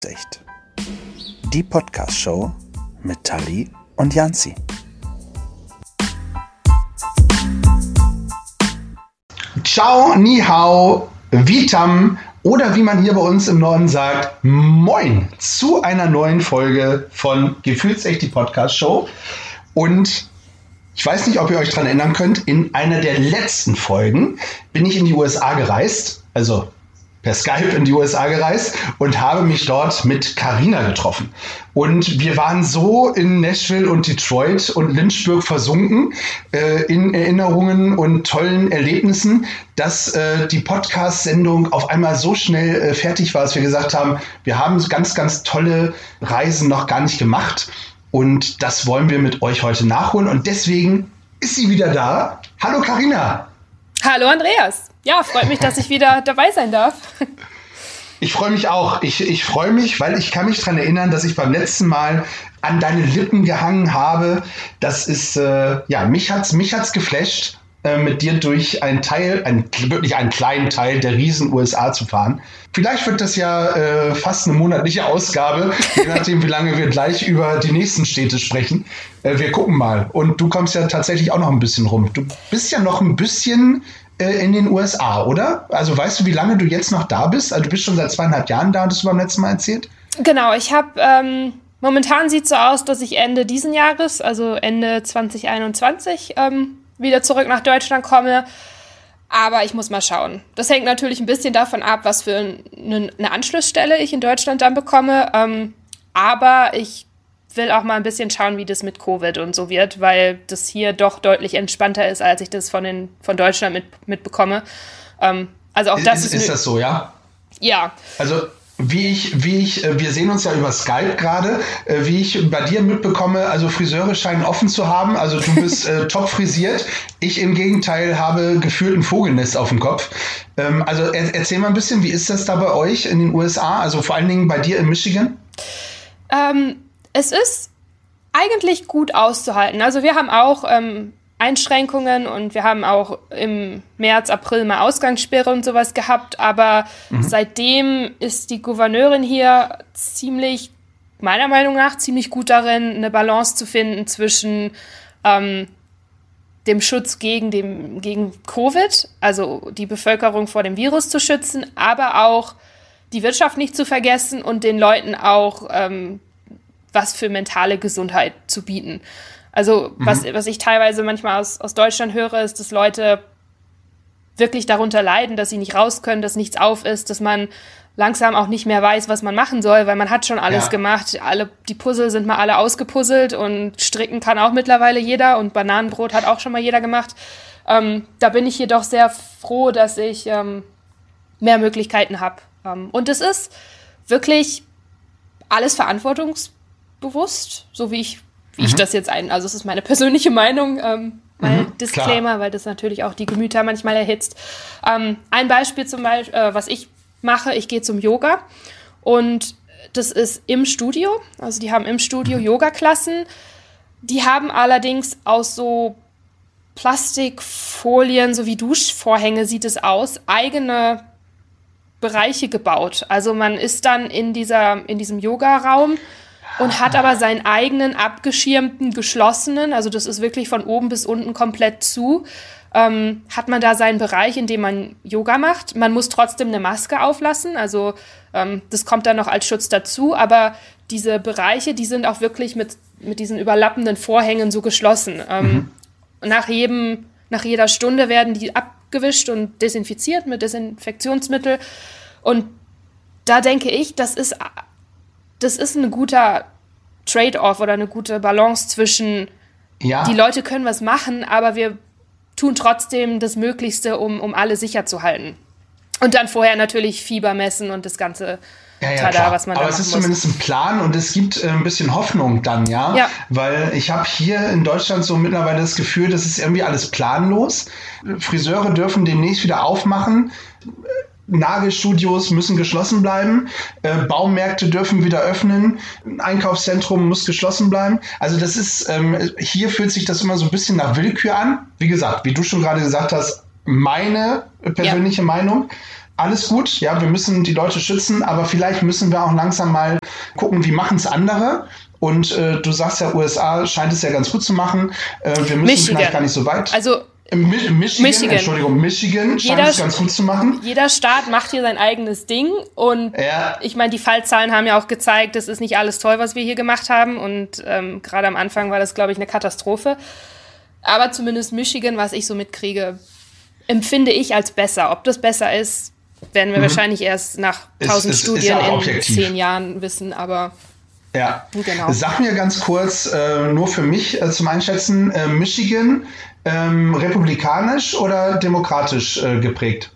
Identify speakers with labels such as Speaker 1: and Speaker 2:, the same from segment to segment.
Speaker 1: Echt. Die Podcast-Show mit Tali und Janzi. Ciao, ni hao, vitam oder wie man hier bei uns im Norden sagt, moin zu einer neuen Folge von Gefühlsecht, die Podcast-Show. Und ich weiß nicht, ob ihr euch daran erinnern könnt, in einer der letzten Folgen bin ich in die USA gereist, also per Skype in die USA gereist und habe mich dort mit Carina getroffen. Und wir waren so in Nashville und Detroit und Lynchburg versunken in Erinnerungen und tollen Erlebnissen, dass die Podcast-Sendung auf einmal so schnell fertig war, dass wir gesagt haben, wir haben ganz, ganz tolle Reisen noch gar nicht gemacht. Und das wollen wir mit euch heute nachholen. Und deswegen ist sie wieder da. Hallo Carina.
Speaker 2: Hallo Andreas. Ja, freut mich, dass ich wieder dabei sein darf.
Speaker 1: Ich freue mich auch. Ich freue mich, weil ich kann mich daran erinnern, dass ich beim letzten Mal an deine Lippen gehangen habe. Das ist, mich hat's geflasht, mit dir durch wirklich einen kleinen Teil der riesen USA zu fahren. Vielleicht wird das ja fast eine monatliche Ausgabe, je nachdem, wie lange wir gleich über die nächsten Städte sprechen. Wir gucken mal. Und du kommst ja tatsächlich auch noch ein bisschen rum. Du bist ja noch ein bisschen in den USA, oder? Also weißt du, wie lange du jetzt noch da bist? Also du bist schon seit 2,5 Jahren da, hattest du beim letzten Mal erzählt?
Speaker 2: Genau, ich habe, momentan sieht es so aus, dass ich Ende diesen Jahres, also Ende 2021, wieder zurück nach Deutschland komme. Aber ich muss mal schauen. Das hängt natürlich ein bisschen davon ab, was für eine Anschlussstelle ich in Deutschland dann bekomme. Aber ich will auch mal ein bisschen schauen, wie das mit Covid und so wird, weil das hier doch deutlich entspannter ist, als ich das von Deutschland mitbekomme. Also auch das
Speaker 1: ist das so, ja?
Speaker 2: Ja.
Speaker 1: Also wir sehen uns ja über Skype gerade, wie ich bei dir mitbekomme, also Friseure scheinen offen zu haben, also du bist top frisiert, ich im Gegenteil habe gefühlt ein Vogelnest auf dem Kopf. Also erzähl mal ein bisschen, wie ist das da bei euch in den USA, also vor allen Dingen bei dir in Michigan?
Speaker 2: Es ist eigentlich gut auszuhalten, also wir haben auch Einschränkungen und wir haben auch im März, April mal Ausgangssperre und sowas gehabt, aber seitdem ist die Gouverneurin hier meiner Meinung nach, ziemlich gut darin, eine Balance zu finden zwischen dem Schutz gegen Covid, also die Bevölkerung vor dem Virus zu schützen, aber auch die Wirtschaft nicht zu vergessen und den Leuten auch was für mentale Gesundheit zu bieten. Also was ich teilweise manchmal aus Deutschland höre, ist, dass Leute wirklich darunter leiden, dass sie nicht raus können, dass nichts auf ist, dass man langsam auch nicht mehr weiß, was man machen soll, weil man hat schon alles gemacht. Die Puzzle sind mal alle ausgepuzzelt und stricken kann auch mittlerweile jeder und Bananenbrot hat auch schon mal jeder gemacht. Da bin ich jedoch sehr froh, dass ich mehr Möglichkeiten habe. Und es ist wirklich alles verantwortungsbewusst, so wie ich das jetzt also es ist meine persönliche Meinung, mein Disclaimer, weil das natürlich auch die Gemüter manchmal erhitzt. Ein Beispiel zum Beispiel, was ich mache, ich gehe zum Yoga und das ist im Studio, also die haben im Studio Yoga-Klassen, die haben allerdings aus so Plastikfolien, so wie Duschvorhänge sieht es aus, eigene Bereiche gebaut. Also man ist dann in diesem Yoga-Raum und hat aber seinen eigenen abgeschirmten, geschlossenen, also das ist wirklich von oben bis unten komplett zu, hat man da seinen Bereich, in dem man Yoga macht. Man muss trotzdem eine Maske auflassen, also das kommt dann noch als Schutz dazu, aber diese Bereiche, die sind auch wirklich mit diesen überlappenden Vorhängen so geschlossen. Nach jeder Stunde werden die abgewischt und desinfiziert mit Desinfektionsmittel und da denke ich, das ist ein guter Trade-off oder eine gute Balance zwischen, die Leute können was machen, aber wir tun trotzdem das Möglichste, um alle sicher zu halten. Und dann vorher natürlich Fieber messen und das ganze Tada, was man da machen muss. Aber es ist zumindest
Speaker 1: ein Plan und es gibt ein bisschen Hoffnung dann, ja? Weil ich habe hier in Deutschland so mittlerweile das Gefühl, das ist irgendwie alles planlos. Friseure dürfen demnächst wieder aufmachen. Nagelstudios müssen geschlossen bleiben, Baumärkte dürfen wieder öffnen, ein Einkaufszentrum muss geschlossen bleiben. Also das ist, hier fühlt sich das immer so ein bisschen nach Willkür an. Wie gesagt, wie du schon gerade gesagt hast, meine persönliche Meinung. alles gut, ja, wir müssen die Leute schützen, aber vielleicht müssen wir auch langsam mal gucken, wie machen es andere. Und du sagst ja, USA scheint es ja ganz gut zu machen. Wir müssen vielleicht gar nicht so weit.
Speaker 2: Also
Speaker 1: Michigan scheint es ganz gut zu machen.
Speaker 2: Jeder Staat macht hier sein eigenes Ding. Und ich meine, die Fallzahlen haben ja auch gezeigt, das ist nicht alles toll, was wir hier gemacht haben. Und gerade am Anfang war das, glaube ich, eine Katastrophe. Aber zumindest Michigan, was ich so mitkriege, empfinde ich als besser. Ob das besser ist, werden wir wahrscheinlich erst nach 1000 Studien in 10 Jahren wissen. Aber
Speaker 1: ja,
Speaker 2: genau.
Speaker 1: Sag mir ganz kurz, nur für mich zum Einschätzen, Michigan republikanisch oder demokratisch geprägt?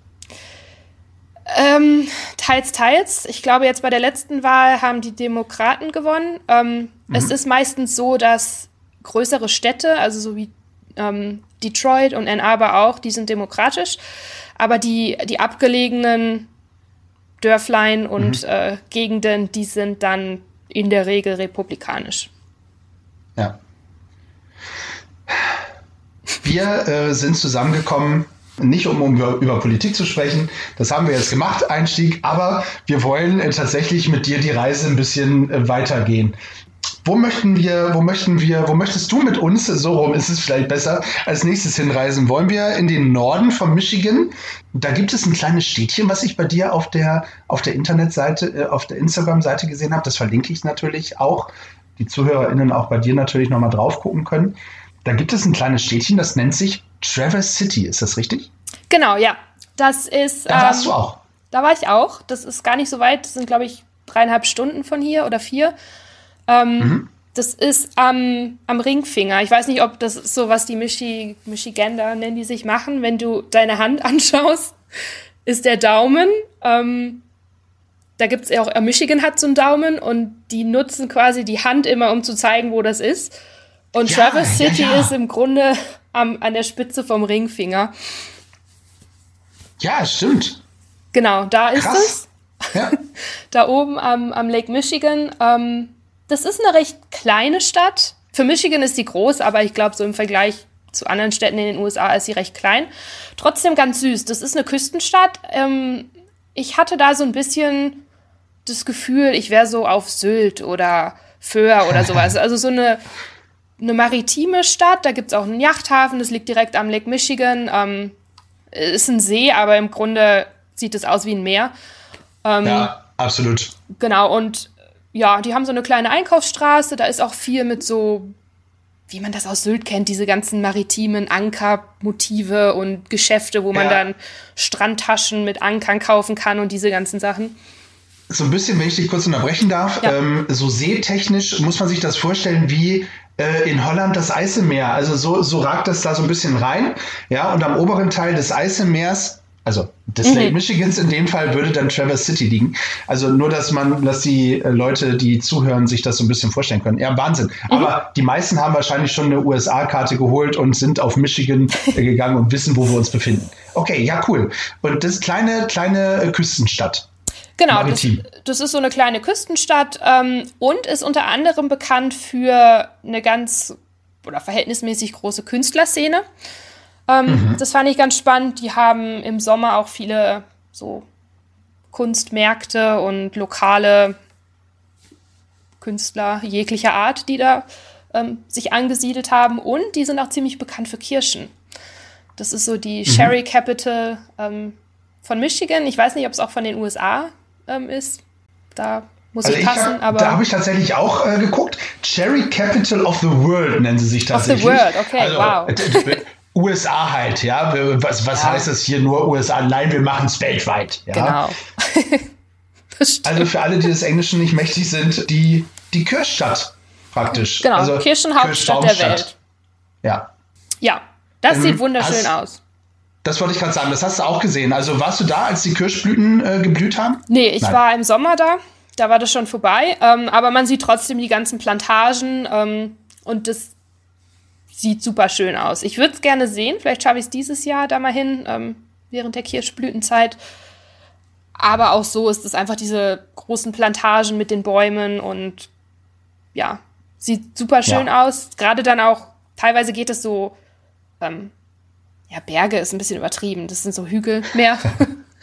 Speaker 2: Teils, teils. Ich glaube, jetzt bei der letzten Wahl haben die Demokraten gewonnen. Es ist meistens so, dass größere Städte, also so wie Detroit und Ann Arbor auch, die sind demokratisch. Aber die abgelegenen Dörflein und Gegenden, die sind dann in der Regel republikanisch.
Speaker 1: Ja. Wir sind zusammengekommen, nicht um über Politik zu sprechen, das haben wir jetzt gemacht, Einstieg, aber wir wollen tatsächlich mit dir die Reise ein bisschen weitergehen. Wo möchtest du mit uns, so rum ist es vielleicht besser, als nächstes hinreisen? Wollen wir in den Norden von Michigan? Da gibt es ein kleines Städtchen, was ich bei dir auf der Internetseite, auf der Instagram-Seite gesehen habe. Das verlinke ich natürlich auch. Die ZuhörerInnen auch bei dir natürlich nochmal drauf gucken können. Da gibt es ein kleines Städtchen, das nennt sich Traverse City. Ist das richtig?
Speaker 2: Genau, ja. Das ist.
Speaker 1: Da warst du auch.
Speaker 2: Da war ich auch. Das ist gar nicht so weit. Das sind, glaube ich, 3,5 Stunden von hier oder 4. Das ist am Ringfinger. Ich weiß nicht, ob das ist so, was die Michigander, nennen die sich, machen. Wenn du deine Hand anschaust, ist der Daumen. Da gibt es auch, Michigan hat so einen Daumen und die nutzen quasi die Hand immer, um zu zeigen, wo das ist. Und Traverse City ist im Grunde an der Spitze vom Ringfinger.
Speaker 1: Ja, stimmt.
Speaker 2: Genau, da ist es.
Speaker 1: Ja.
Speaker 2: Da oben am Lake Michigan. Das ist eine recht kleine Stadt. Für Michigan ist sie groß, aber ich glaube, so im Vergleich zu anderen Städten in den USA ist sie recht klein. Trotzdem ganz süß. Das ist eine Küstenstadt. Ich hatte da so ein bisschen das Gefühl, ich wäre so auf Sylt oder Föhr oder sowas. Also so eine maritime Stadt. Da gibt es auch einen Yachthafen. Das liegt direkt am Lake Michigan. Ist ein See, aber im Grunde sieht es aus wie ein Meer.
Speaker 1: Ja, absolut.
Speaker 2: Genau, und ja, die haben so eine kleine Einkaufsstraße, da ist auch viel mit so, wie man das aus Sylt kennt, diese ganzen maritimen Ankermotive und Geschäfte, wo man dann Strandtaschen mit Ankern kaufen kann und diese ganzen Sachen.
Speaker 1: So ein bisschen, wenn ich dich kurz unterbrechen darf, so seetechnisch muss man sich das vorstellen wie in Holland das Eiselmeer. Also so ragt das da so ein bisschen rein. Ja, und am oberen Teil des Eiselmeers, also des Lake Michigans in dem Fall, würde dann Traverse City liegen. Also nur, dass die Leute, die zuhören, sich das so ein bisschen vorstellen können. Ja, Wahnsinn. Aber die meisten haben wahrscheinlich schon eine USA-Karte geholt und sind auf Michigan gegangen und wissen, wo wir uns befinden. Okay, ja, cool. Und das ist kleine Küstenstadt.
Speaker 2: Genau, das ist so eine kleine Küstenstadt und ist unter anderem bekannt für eine verhältnismäßig große Künstlerszene. Das fand ich ganz spannend. Die haben im Sommer auch viele so Kunstmärkte und lokale Künstler jeglicher Art, die da sich angesiedelt haben. Und die sind auch ziemlich bekannt für Kirschen. Das ist so die Sherry Capital von Michigan. Ich weiß nicht, ob es auch von den USA ist. Da muss ich passen.
Speaker 1: Da habe ich tatsächlich auch geguckt. Cherry Capital of the World nennen sie sich tatsächlich.
Speaker 2: Of the World, okay, also, wow.
Speaker 1: USA halt, ja. Was heißt das hier nur USA? Nein, wir machen es weltweit. Ja?
Speaker 2: Genau.
Speaker 1: Also für alle, die des Englischen nicht mächtig sind, die Kirchstadt praktisch.
Speaker 2: Genau,
Speaker 1: also
Speaker 2: Kirchenhauptstadt der Welt.
Speaker 1: Ja.
Speaker 2: Ja, das sieht wunderschön aus.
Speaker 1: Das wollte ich gerade sagen, das hast du auch gesehen. Also warst du da, als die Kirschblüten geblüht haben?
Speaker 2: Nee, ich war im Sommer da. Da war das schon vorbei. Aber man sieht trotzdem die ganzen Plantagen und das sieht super schön aus. Ich würde es gerne sehen. Vielleicht schaffe ich es dieses Jahr da mal hin, während der Kirschblütenzeit. Aber auch so ist es einfach diese großen Plantagen mit den Bäumen und ja, sieht super schön aus. Gerade dann auch, teilweise geht es so, Berge ist ein bisschen übertrieben. Das sind so Hügel mehr.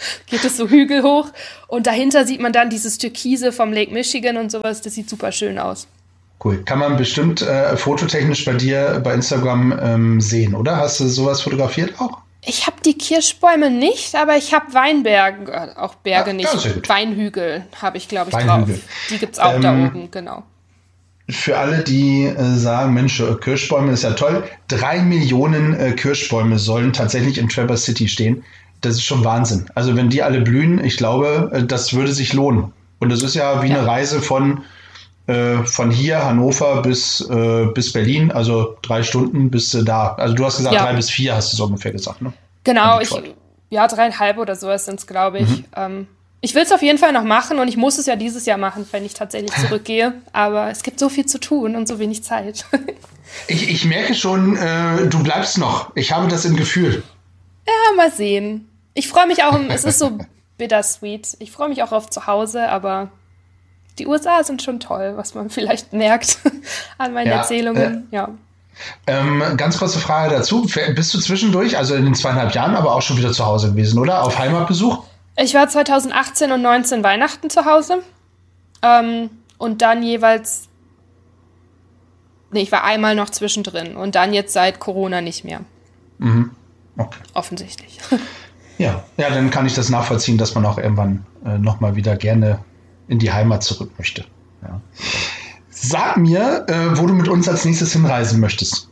Speaker 2: geht es so Hügel hoch. Und dahinter sieht man dann dieses Türkise vom Lake Michigan und sowas. Das sieht super schön aus.
Speaker 1: Cool. Kann man bestimmt fototechnisch bei dir bei Instagram sehen, oder? Hast du sowas fotografiert auch?
Speaker 2: Ich habe die Kirschbäume nicht, aber ich habe Weinberge, auch Berge nicht. Weinhügel habe ich, glaube ich, drauf. Die gibt es auch da oben, genau.
Speaker 1: Für alle, die sagen, Mensch, Kirschbäume ist ja toll. 3 Millionen Kirschbäume sollen tatsächlich in Traverse City stehen. Das ist schon Wahnsinn. Also wenn die alle blühen, ich glaube, das würde sich lohnen. Und das ist ja wie eine Reise von hier, Hannover, bis Berlin. Also 3 Stunden bist du da. Also du hast gesagt, 3 bis 4 hast du so ungefähr gesagt, ne?
Speaker 2: Genau, 3,5 oder sowas sind es, glaube ich. Ich will es auf jeden Fall noch machen und ich muss es ja dieses Jahr machen, wenn ich tatsächlich zurückgehe. Aber es gibt so viel zu tun und so wenig Zeit.
Speaker 1: Ich merke schon, du bleibst noch. Ich habe das im Gefühl.
Speaker 2: Ja, mal sehen. Ich freue mich auch, es ist so bittersweet. Ich freue mich auch auf zu Hause, aber die USA sind schon toll, was man vielleicht merkt an meinen Erzählungen.
Speaker 1: Ganz kurze Frage dazu. Bist du zwischendurch, also in den 2,5 Jahren, aber auch schon wieder zu Hause gewesen, oder? Auf Heimatbesuch?
Speaker 2: Ich war 2018 und 19 Weihnachten zu Hause. Und dann jeweils, ich war einmal noch zwischendrin und dann jetzt seit Corona nicht mehr.
Speaker 1: Okay.
Speaker 2: Offensichtlich.
Speaker 1: Ja, dann kann ich das nachvollziehen, dass man auch irgendwann nochmal wieder gerne in die Heimat zurück möchte. Ja. Sag mir, wo du mit uns als nächstes hinreisen möchtest.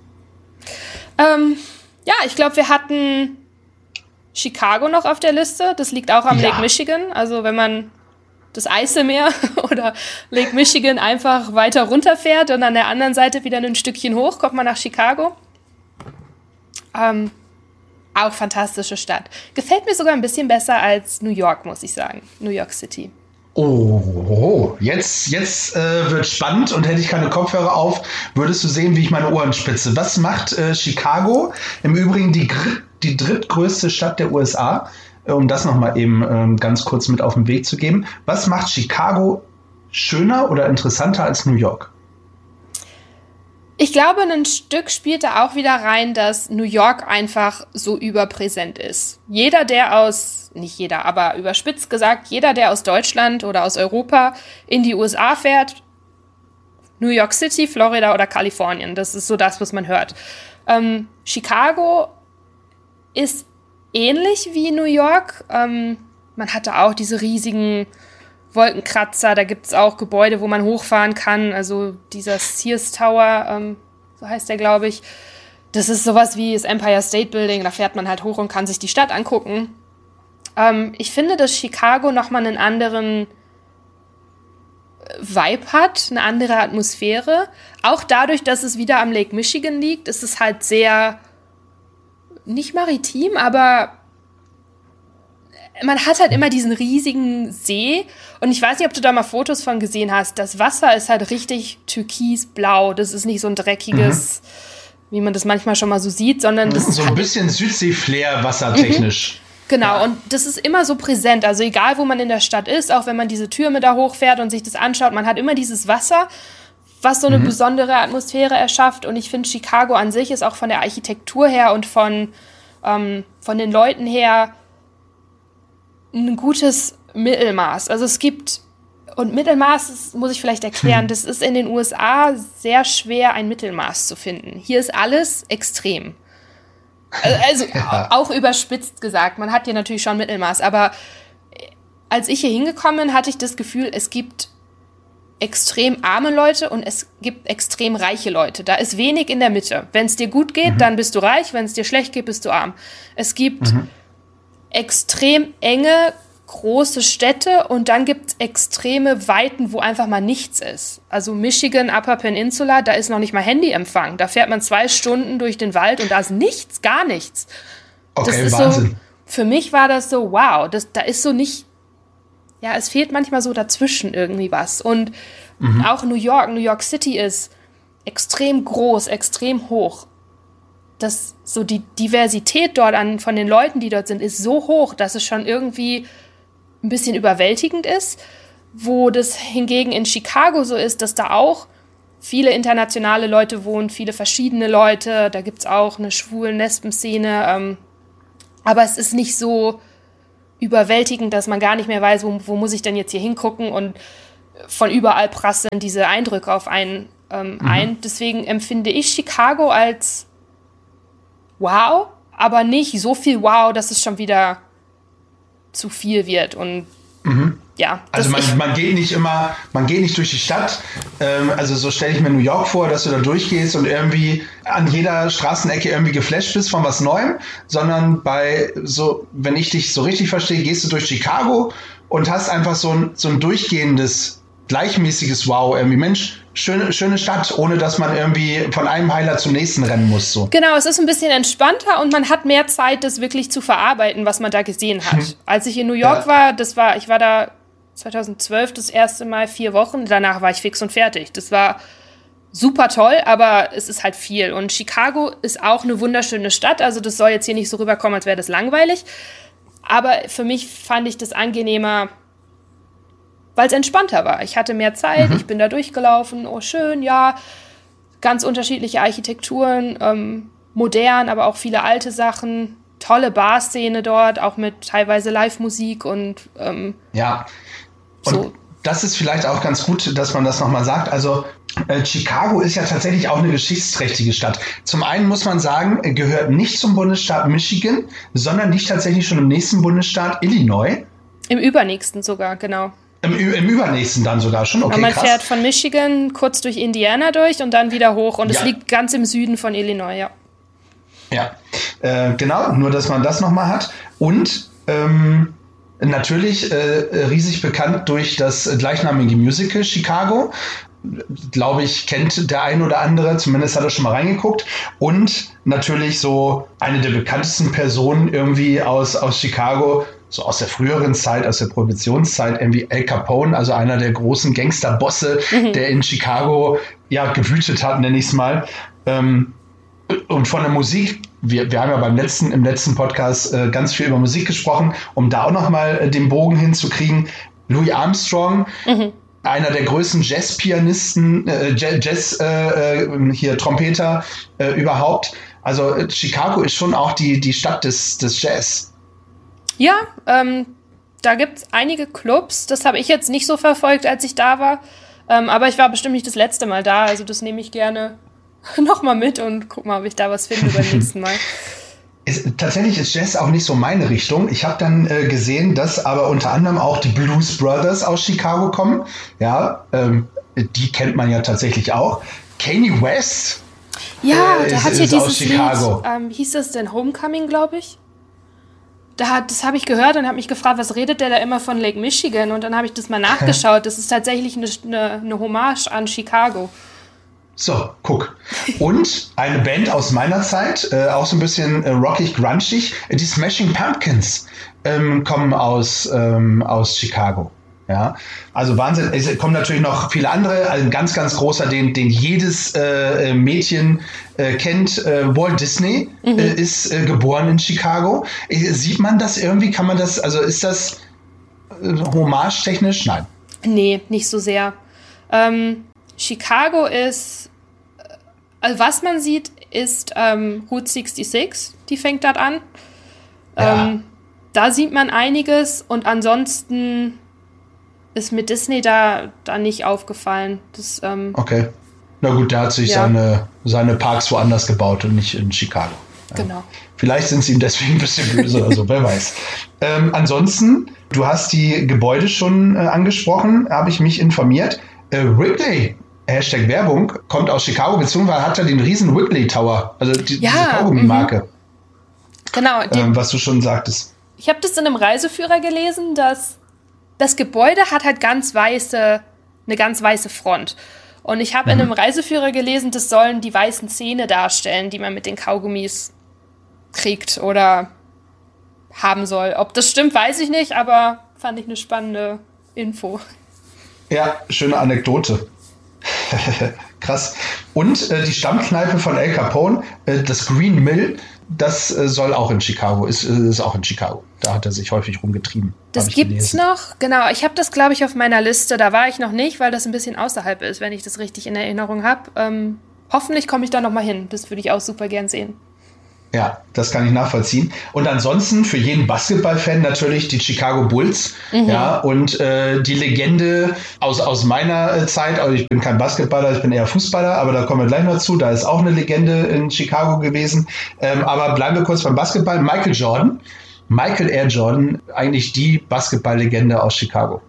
Speaker 2: Ich glaube, wir hatten Chicago noch auf der Liste. Das liegt auch am Lake Michigan. Also wenn man das Eiselmeer oder Lake Michigan einfach weiter runterfährt und an der anderen Seite wieder ein Stückchen hoch, kommt man nach Chicago. Auch fantastische Stadt. Gefällt mir sogar ein bisschen besser als New York, muss ich sagen. New York City.
Speaker 1: Oh, jetzt wird spannend und hätte ich keine Kopfhörer auf, würdest du sehen, wie ich meine Ohren spitze. Was macht Chicago? Im Übrigen die drittgrößte Stadt der USA, um das nochmal eben ganz kurz mit auf den Weg zu geben. Was macht Chicago schöner oder interessanter als New York?
Speaker 2: Ich glaube, ein Stück spielt da auch wieder rein, dass New York einfach so überpräsent ist. Nicht jeder, aber überspitzt gesagt, jeder, der aus Deutschland oder aus Europa in die USA fährt, New York City, Florida oder Kalifornien, das ist so das, was man hört. Chicago ist ähnlich wie New York. Man hat da auch diese riesigen Wolkenkratzer, da gibt es auch Gebäude, wo man hochfahren kann, also dieser Sears Tower, so heißt der, glaube ich. Das ist sowas wie das Empire State Building, da fährt man halt hoch und kann sich die Stadt angucken. Ich finde, dass Chicago nochmal einen anderen Vibe hat, eine andere Atmosphäre. Auch dadurch, dass es wieder am Lake Michigan liegt, ist es halt sehr, nicht maritim, aber man hat halt immer diesen riesigen See und ich weiß nicht, ob du da mal Fotos von gesehen hast. Das Wasser ist halt richtig türkisblau. Das ist nicht so ein dreckiges, wie man das manchmal schon mal so sieht, sondern das ist
Speaker 1: so ein bisschen Südsee-Flair wassertechnisch.
Speaker 2: Genau, und das ist immer so präsent. Also egal, wo man in der Stadt ist, auch wenn man diese Türme da hochfährt und sich das anschaut, man hat immer dieses Wasser, was so eine besondere Atmosphäre erschafft. Und ich finde, Chicago an sich ist auch von der Architektur her und von den Leuten her ein gutes Mittelmaß. Also es gibt, und Mittelmaß, muss ich vielleicht erklären, das ist in den USA sehr schwer, ein Mittelmaß zu finden. Hier ist alles extrem. Also auch überspitzt gesagt, man hat hier natürlich schon Mittelmaß, aber als ich hier hingekommen bin, hatte ich das Gefühl, es gibt extrem arme Leute und es gibt extrem reiche Leute. Da ist wenig in der Mitte. Wenn es dir gut geht, dann bist du reich, wenn es dir schlecht geht, bist du arm. Es gibt extrem enge, große Städte und dann gibt es extreme Weiten, wo einfach mal nichts ist. Also Michigan, Upper Peninsula, da ist noch nicht mal Handyempfang. Da fährt man 2 Stunden durch den Wald und da ist nichts, gar nichts.
Speaker 1: Okay,
Speaker 2: das ist
Speaker 1: Wahnsinn.
Speaker 2: So, für mich war das so, wow, da ist so nicht, ja, es fehlt manchmal so dazwischen irgendwie was. Und auch New York City ist extrem groß, extrem hoch. Das, so die Diversität dort von den Leuten, die dort sind, ist so hoch, dass es schon irgendwie ein bisschen überwältigend ist, wo das hingegen in Chicago so ist, dass da auch viele internationale Leute wohnen, viele verschiedene Leute, da gibt es auch eine Schwulen-Lesben-Szene, aber es ist nicht so überwältigend, dass man gar nicht mehr weiß, wo muss ich denn jetzt hier hingucken, und von überall prasseln diese Eindrücke auf einen ein. Deswegen empfinde ich Chicago als wow, aber nicht so viel wow, dass es schon wieder zu viel wird. Und ja.
Speaker 1: Also man geht nicht durch die Stadt, also so stelle ich mir New York vor, dass du da durchgehst und irgendwie an jeder Straßenecke irgendwie geflasht bist von was Neuem, sondern wenn ich dich so richtig verstehe, gehst du durch Chicago und hast einfach so ein durchgehendes, gleichmäßiges Wow, irgendwie, Mensch, schöne Stadt, ohne dass man irgendwie von einem Highlight zum nächsten rennen muss. So.
Speaker 2: Genau, es ist ein bisschen entspannter und man hat mehr Zeit, das wirklich zu verarbeiten, was man da gesehen hat. Als ich in New York war, ich war da 2012 das erste Mal 4 Wochen, danach war ich fix und fertig. Das war super toll, aber es ist halt viel. Und Chicago ist auch eine wunderschöne Stadt, also das soll jetzt hier nicht so rüberkommen, als wäre das langweilig. Aber für mich fand ich das angenehmer, weil es entspannter war. Ich hatte mehr Zeit, ich bin da durchgelaufen, oh schön, ja, ganz unterschiedliche Architekturen, modern, aber auch viele alte Sachen, tolle Barszene dort, auch mit teilweise Live-Musik und
Speaker 1: ja, und so. Das ist vielleicht auch ganz gut, dass man das nochmal sagt. Also Chicago ist ja tatsächlich auch eine geschichtsträchtige Stadt. Zum einen muss man sagen, gehört nicht zum Bundesstaat Michigan, sondern liegt tatsächlich schon im nächsten Bundesstaat Illinois.
Speaker 2: Im übernächsten sogar, genau.
Speaker 1: Im übernächsten dann sogar schon, okay,
Speaker 2: man
Speaker 1: krass.
Speaker 2: fährt von Michigan kurz durch Indiana durch und dann wieder hoch. Und es liegt ganz im Süden von Illinois, ja.
Speaker 1: Ja, genau, nur dass man das nochmal hat. Und natürlich riesig bekannt durch das gleichnamige Musical Chicago. Glaube ich, kennt der ein oder andere, zumindest hat er schon mal reingeguckt. Und natürlich so eine der bekanntesten Personen irgendwie aus Chicago, so aus der früheren Zeit, aus der Prohibitionszeit, irgendwie Al Capone, also einer der großen Gangsterbosse, der in Chicago gewütet hat, nenne ich es mal. Und von der Musik, wir haben ja im letzten Podcast ganz viel über Musik gesprochen, um da auch nochmal den Bogen hinzukriegen. Louis Armstrong, einer der größten Jazzpianisten, Trompeter überhaupt. Also Chicago ist schon auch die Stadt des Jazz.
Speaker 2: Ja, da gibt es einige Clubs. Das habe ich jetzt nicht so verfolgt, als ich da war. Aber ich war bestimmt nicht das letzte Mal da. Also das nehme ich gerne nochmal mit und guck mal, ob ich da was finde beim nächsten Mal.
Speaker 1: Tatsächlich ist Jazz auch nicht so meine Richtung. Ich habe dann gesehen, dass aber unter anderem auch die Blues Brothers aus Chicago kommen. Ja, die kennt man ja tatsächlich auch. Kanye West
Speaker 2: der hat hier dieses
Speaker 1: aus Chicago.
Speaker 2: Lied, hieß das denn Homecoming, glaube ich? Das habe ich gehört und habe mich gefragt, was redet der da immer von Lake Michigan? Und dann habe ich das mal nachgeschaut. Das ist tatsächlich eine Hommage an Chicago.
Speaker 1: So, guck. Und eine Band aus meiner Zeit, auch so ein bisschen rockig, grungig, die Smashing Pumpkins kommen aus Chicago. Ja, also Wahnsinn. Es kommen natürlich noch viele andere. Also ein ganz, ganz großer, den jedes Mädchen kennt. Walt Disney ist geboren in Chicago. Sieht man das irgendwie? Kann man das, also ist das hommage-technisch? Nein.
Speaker 2: Nee, nicht so sehr. Chicago ist, also was man sieht, ist Route 66. Die fängt dort an. Da sieht man einiges und ansonsten ist mit Disney da nicht aufgefallen. Das,
Speaker 1: okay. Na gut, der hat sich seine Parks woanders gebaut und nicht in Chicago. Ja.
Speaker 2: Genau.
Speaker 1: Vielleicht sind sie ihm deswegen ein bisschen böse oder so, wer weiß. Ansonsten, du hast die Gebäude schon angesprochen, habe ich mich informiert. Wrigley, #Werbung, kommt aus Chicago, beziehungsweise hat er den riesen Wrigley Tower, also diese Kaugummi-Marke.
Speaker 2: Genau.
Speaker 1: Was du schon sagtest.
Speaker 2: Ich habe das in einem Reiseführer gelesen, dass das Gebäude hat halt eine ganz weiße Front. Und ich habe in einem Reiseführer gelesen, das sollen die weißen Zähne darstellen, die man mit den Kaugummis kriegt oder haben soll. Ob das stimmt, weiß ich nicht, aber fand ich eine spannende Info.
Speaker 1: Ja, schöne Anekdote. Krass. Und die Stammkneipe von Al Capone, das Green Mill, das soll auch in Chicago, ist auch in Chicago. Da hat er sich häufig rumgetrieben.
Speaker 2: Das gibt's noch, genau. Ich habe das, glaube ich, auf meiner Liste. Da war ich noch nicht, weil das ein bisschen außerhalb ist, wenn ich das richtig in Erinnerung habe. Hoffentlich komme ich da noch mal hin. Das würde ich auch super gern sehen.
Speaker 1: Ja, das kann ich nachvollziehen. Und ansonsten für jeden Basketball-Fan natürlich die Chicago Bulls. Ja, und die Legende aus meiner Zeit, also ich bin kein Basketballer, ich bin eher Fußballer, aber da kommen wir gleich noch zu. Da ist auch eine Legende in Chicago gewesen. Aber bleiben wir kurz beim Basketball. Michael Jordan, Michael Air Jordan, eigentlich die Basketball-Legende aus Chicago.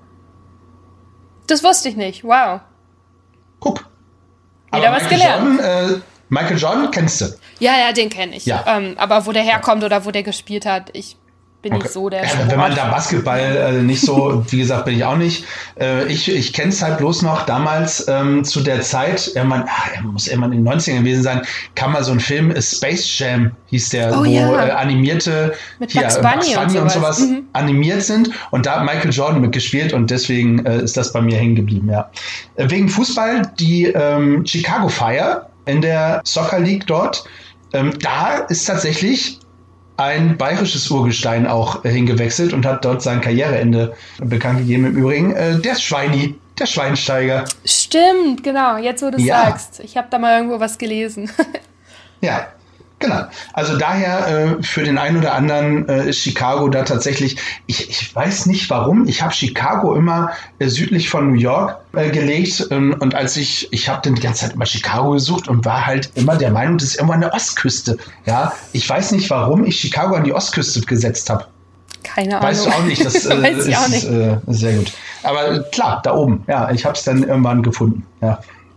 Speaker 2: Das wusste ich nicht. Wow.
Speaker 1: Guck.
Speaker 2: Wieder was gelernt.
Speaker 1: Michael Jordan kennst du?
Speaker 2: Ja, den kenne ich.
Speaker 1: Ja.
Speaker 2: Aber wo der herkommt oder wo der gespielt hat, ich bin nicht so der
Speaker 1: Wenn man da Basketball nicht so, wie gesagt, bin ich auch nicht. Ich kenne es halt bloß noch damals zu der Zeit, er muss in den 90ern gewesen sein, kam mal so ein Film, Space Jam hieß der, animierte
Speaker 2: mit Bugs Bunny
Speaker 1: und sowas animiert sind und da hat Michael Jordan mitgespielt und deswegen ist das bei mir hängen geblieben, ja. Wegen Fußball, die Chicago Fire in der Soccer League dort, da ist tatsächlich ein bayerisches Urgestein auch hingewechselt und hat dort sein Karriereende bekannt gegeben. Im Übrigen der Schweini, der Schweinsteiger.
Speaker 2: Stimmt, genau, jetzt wo du sagst. Ich habe da mal irgendwo was gelesen.
Speaker 1: Ja, genau. Also daher für den einen oder anderen ist Chicago da tatsächlich, ich weiß nicht warum, ich habe Chicago immer südlich von New York gelegt und als ich habe dann die ganze Zeit immer Chicago gesucht und war halt immer der Meinung, das ist irgendwo an der Ostküste. Ja, ich weiß nicht, warum ich Chicago an die Ostküste gesetzt habe.
Speaker 2: Keine Ahnung.
Speaker 1: Weißt du auch nicht, das
Speaker 2: weiß ich auch nicht.
Speaker 1: Sehr gut. Aber klar, da oben, ja, ich habe es dann irgendwann gefunden, ja.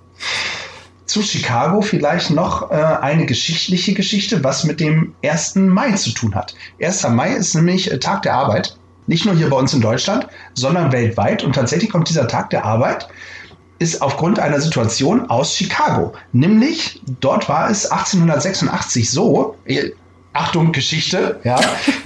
Speaker 1: Zu Chicago vielleicht noch eine geschichtliche Geschichte, was mit dem 1. Mai zu tun hat. 1. Mai ist nämlich Tag der Arbeit. Nicht nur hier bei uns in Deutschland, sondern weltweit. Und tatsächlich kommt dieser Tag der Arbeit ist aufgrund einer Situation aus Chicago. Nämlich, dort war es 1886 so, Achtung, Geschichte, ja.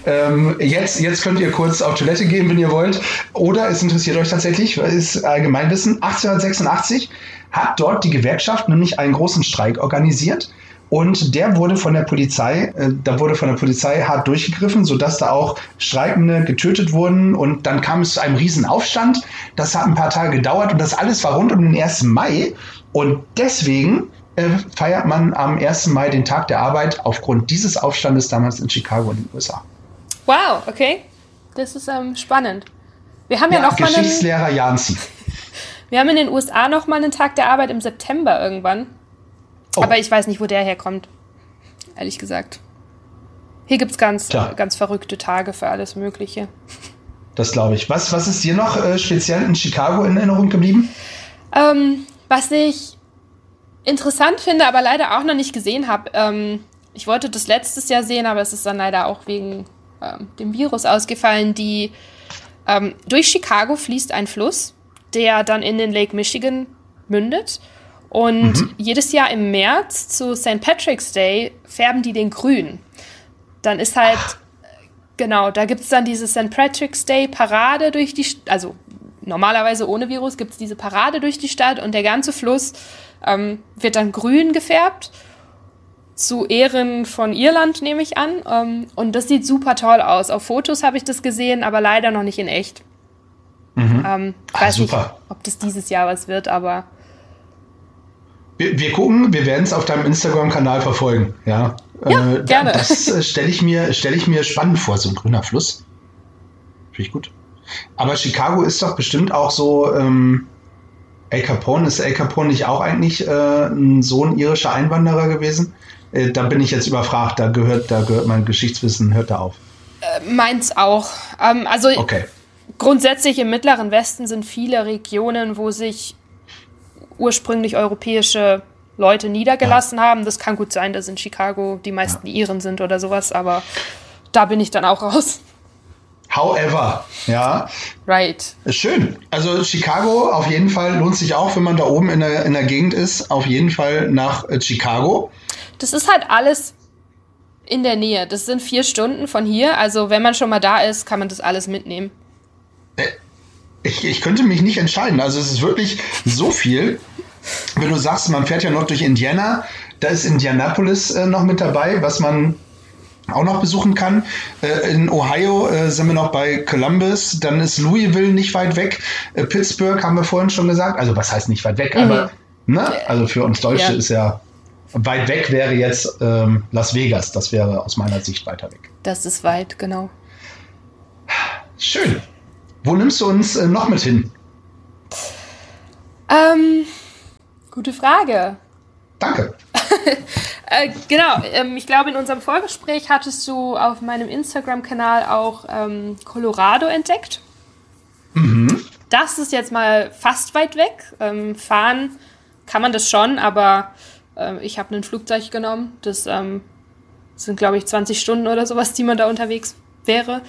Speaker 1: Jetzt könnt ihr kurz auf Toilette gehen, wenn ihr wollt. Oder es interessiert euch tatsächlich, ist Allgemeinwissen. 1886 hat dort die Gewerkschaft nämlich einen großen Streik organisiert. Und der wurde von der Polizei, hart durchgegriffen, sodass da auch Streikende getötet wurden. Und dann kam es zu einem riesen Aufstand. Das hat ein paar Tage gedauert und das alles war rund um den 1. Mai. Und deswegen feiert man am 1. Mai den Tag der Arbeit aufgrund dieses Aufstandes damals in Chicago in den USA.
Speaker 2: Wow, okay. Das ist spannend. Wir haben ja noch
Speaker 1: Geschichtslehrer Janzi.
Speaker 2: Wir haben in den USA noch mal einen Tag der Arbeit im September irgendwann. Oh. Aber ich weiß nicht, wo der herkommt. Ehrlich gesagt. Hier gibt es ganz verrückte Tage für alles Mögliche.
Speaker 1: Das glaube ich. Was ist dir noch speziell in Chicago in Erinnerung geblieben?
Speaker 2: Was ich interessant finde, aber leider auch noch nicht gesehen habe. Ich wollte das letztes Jahr sehen, aber es ist dann leider auch wegen dem Virus ausgefallen. Durch Chicago fließt ein Fluss, der dann in den Lake Michigan mündet. Und jedes Jahr im März zu St. Patrick's Day färben die den grün. Dann ist halt, genau, da gibt es dann diese St. Patrick's Day Parade durch die Stadt. Also normalerweise ohne Virus gibt es diese Parade durch die Stadt und der ganze Fluss wird dann grün gefärbt. Zu Ehren von Irland, nehme ich an. Und das sieht super toll aus. Auf Fotos habe ich das gesehen, aber leider noch nicht in echt. Weiß nicht, ob das dieses Jahr was wird, aber
Speaker 1: wir gucken, wir werden es auf deinem Instagram-Kanal verfolgen. Ja,
Speaker 2: gerne.
Speaker 1: Das stelle ich mir spannend vor, so ein grüner Fluss. Finde ich gut. Aber Chicago ist doch bestimmt auch so, Al Capone, ist Al Capone nicht auch eigentlich ein Sohn irischer Einwanderer gewesen? Da bin ich jetzt überfragt, da gehört mein Geschichtswissen, hört da auf.
Speaker 2: Meins auch.
Speaker 1: Okay.
Speaker 2: Grundsätzlich im Mittleren Westen sind viele Regionen, wo sich ursprünglich europäische Leute niedergelassen haben. Das kann gut sein, dass in Chicago die meisten Iren sind oder sowas, aber da bin ich dann auch raus.
Speaker 1: However, ja.
Speaker 2: Right.
Speaker 1: Schön. Also Chicago auf jeden Fall lohnt sich auch, wenn man da oben in der Gegend ist, auf jeden Fall nach Chicago.
Speaker 2: Das ist halt alles in der Nähe. Das sind 4 Stunden von hier. Also wenn man schon mal da ist, kann man das alles mitnehmen.
Speaker 1: Ich könnte mich nicht entscheiden. Also es ist wirklich so viel. Wenn du sagst, man fährt ja noch durch Indiana, da ist Indianapolis noch mit dabei, was man auch noch besuchen kann. In Ohio sind wir noch bei Columbus, dann ist Louisville nicht weit weg. Pittsburgh haben wir vorhin schon gesagt. Also was heißt nicht weit weg, aber ne? Also für uns Deutsche ist ja weit weg wäre jetzt Las Vegas. Das wäre aus meiner Sicht weiter weg.
Speaker 2: Das ist weit, genau.
Speaker 1: Schön. Wo nimmst du uns noch mit hin?
Speaker 2: Gute Frage.
Speaker 1: Danke.
Speaker 2: Genau, ich glaube, in unserem Vorgespräch hattest du auf meinem Instagram-Kanal auch Colorado entdeckt.
Speaker 1: Mhm.
Speaker 2: Das ist jetzt mal fast weit weg. Fahren kann man das schon, aber ich habe ein Flugzeug genommen. Das sind, glaube ich, 20 Stunden oder sowas, die man da unterwegs wäre.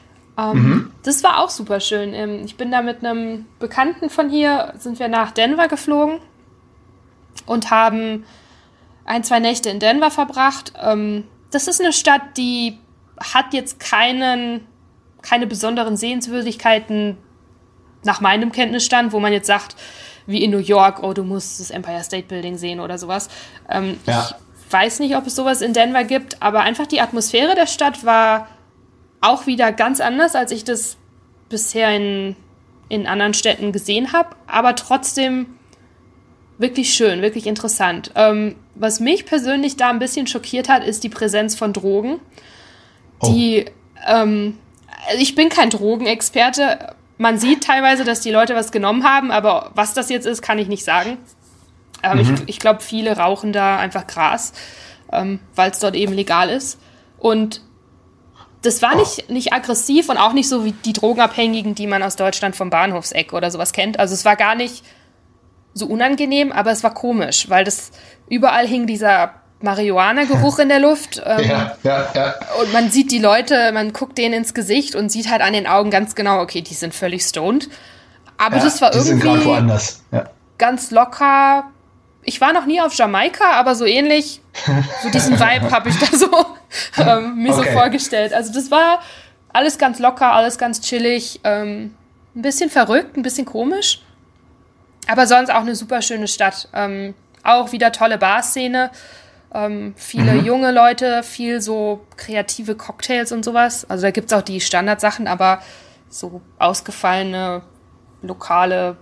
Speaker 2: Das war auch super schön. Ich bin da mit einem Bekannten von hier, sind wir nach Denver geflogen und haben 1-2 Nächte in Denver verbracht. Das ist eine Stadt, die hat jetzt keine besonderen Sehenswürdigkeiten nach meinem Kenntnisstand, wo man jetzt sagt, wie in New York, oh, du musst das Empire State Building sehen oder sowas. Ich weiß nicht, ob es sowas in Denver gibt, aber einfach die Atmosphäre der Stadt war auch wieder ganz anders, als ich das bisher in anderen Städten gesehen habe, aber trotzdem wirklich schön, wirklich interessant. Was mich persönlich da ein bisschen schockiert hat, ist die Präsenz von Drogen. Ich bin kein Drogenexperte. Man sieht teilweise, dass die Leute was genommen haben, aber was das jetzt ist, kann ich nicht sagen. Ich glaube, viele rauchen da einfach Gras, weil es dort eben legal ist. Und das war nicht aggressiv und auch nicht so wie die Drogenabhängigen, die man aus Deutschland vom Bahnhofseck oder sowas kennt. Also es war gar nicht so unangenehm, aber es war komisch, weil das überall hing dieser Marihuana-Geruch in der Luft. Und man sieht die Leute, man guckt denen ins Gesicht und sieht halt an den Augen ganz genau, okay, die sind völlig stoned. Aber das war irgendwie
Speaker 1: sind gerade woanders. Ja.
Speaker 2: Ganz locker. Ich war noch nie auf Jamaika, aber so ähnlich, so diesen Vibe habe ich da so mir so vorgestellt. Also das war alles ganz locker, alles ganz chillig, ein bisschen verrückt, ein bisschen komisch, aber sonst auch eine super schöne Stadt. Auch wieder tolle Barszene, viele junge Leute, viel so kreative Cocktails und sowas. Also da gibt es auch die Standardsachen, aber so ausgefallene lokale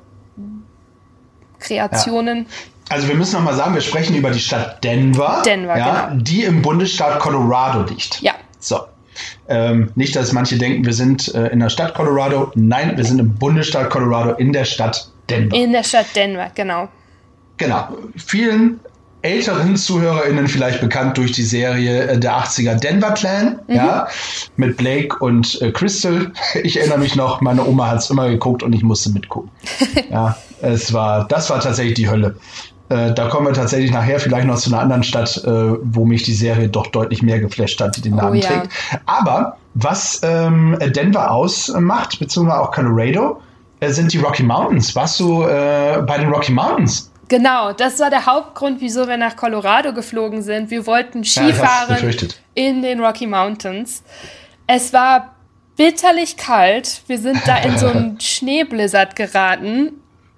Speaker 2: Kreationen.
Speaker 1: Ja. Also wir müssen noch mal sagen, wir sprechen über die Stadt Denver,
Speaker 2: genau.
Speaker 1: Die im Bundesstaat Colorado liegt.
Speaker 2: Ja.
Speaker 1: So. Nicht, dass manche denken, wir sind in der Stadt Colorado. Nein, wir sind im Bundesstaat Colorado in der Stadt Denver.
Speaker 2: In der Stadt Denver, genau.
Speaker 1: Genau. Vielen älteren ZuhörerInnen vielleicht bekannt durch die Serie der 80er Denver Clan, mit Blake und Crystal. Ich erinnere mich noch, meine Oma hat es immer geguckt und ich musste mitgucken. Das war tatsächlich die Hölle. Da kommen wir tatsächlich nachher vielleicht noch zu einer anderen Stadt, wo mich die Serie doch deutlich mehr geflasht hat, die den Namen trägt. Aber was Denver ausmacht, beziehungsweise auch Colorado, sind die Rocky Mountains. Warst du bei den Rocky Mountains?
Speaker 2: Genau, das war der Hauptgrund, wieso wir nach Colorado geflogen sind. Wir wollten Skifahren in den Rocky Mountains. Es war bitterlich kalt. Wir sind da in so einen Schneeblizzard geraten.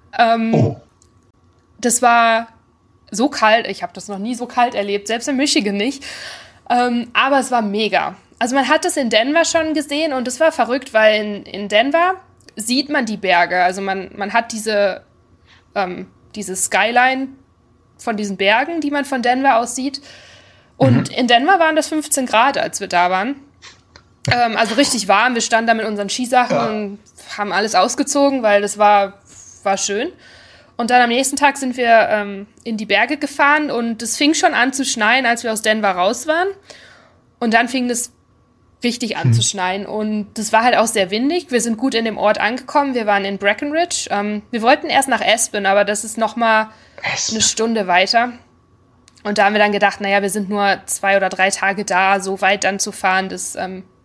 Speaker 2: Das war so kalt. Ich habe das noch nie so kalt erlebt, selbst in Michigan nicht. Aber es war mega. Also man hat es in Denver schon gesehen und es war verrückt, weil in Denver sieht man die Berge. Also man hat diese Skyline von diesen Bergen, die man von Denver aus sieht. Und in Denver waren das 15 Grad, als wir da waren. Also richtig warm. Wir standen da mit unseren Skisachen und haben alles ausgezogen, weil das war schön. Und dann am nächsten Tag sind wir in die Berge gefahren und es fing schon an zu schneien, als wir aus Denver raus waren. Und dann fing das richtig an zu schneien. Und das war halt auch sehr windig. Wir sind gut in dem Ort angekommen. Wir waren in Breckenridge. Wir wollten erst nach Aspen, aber das ist noch mal eine Stunde weiter. Und da haben wir dann gedacht, naja, wir sind nur 2 oder 3 Tage da, so weit dann zu fahren, das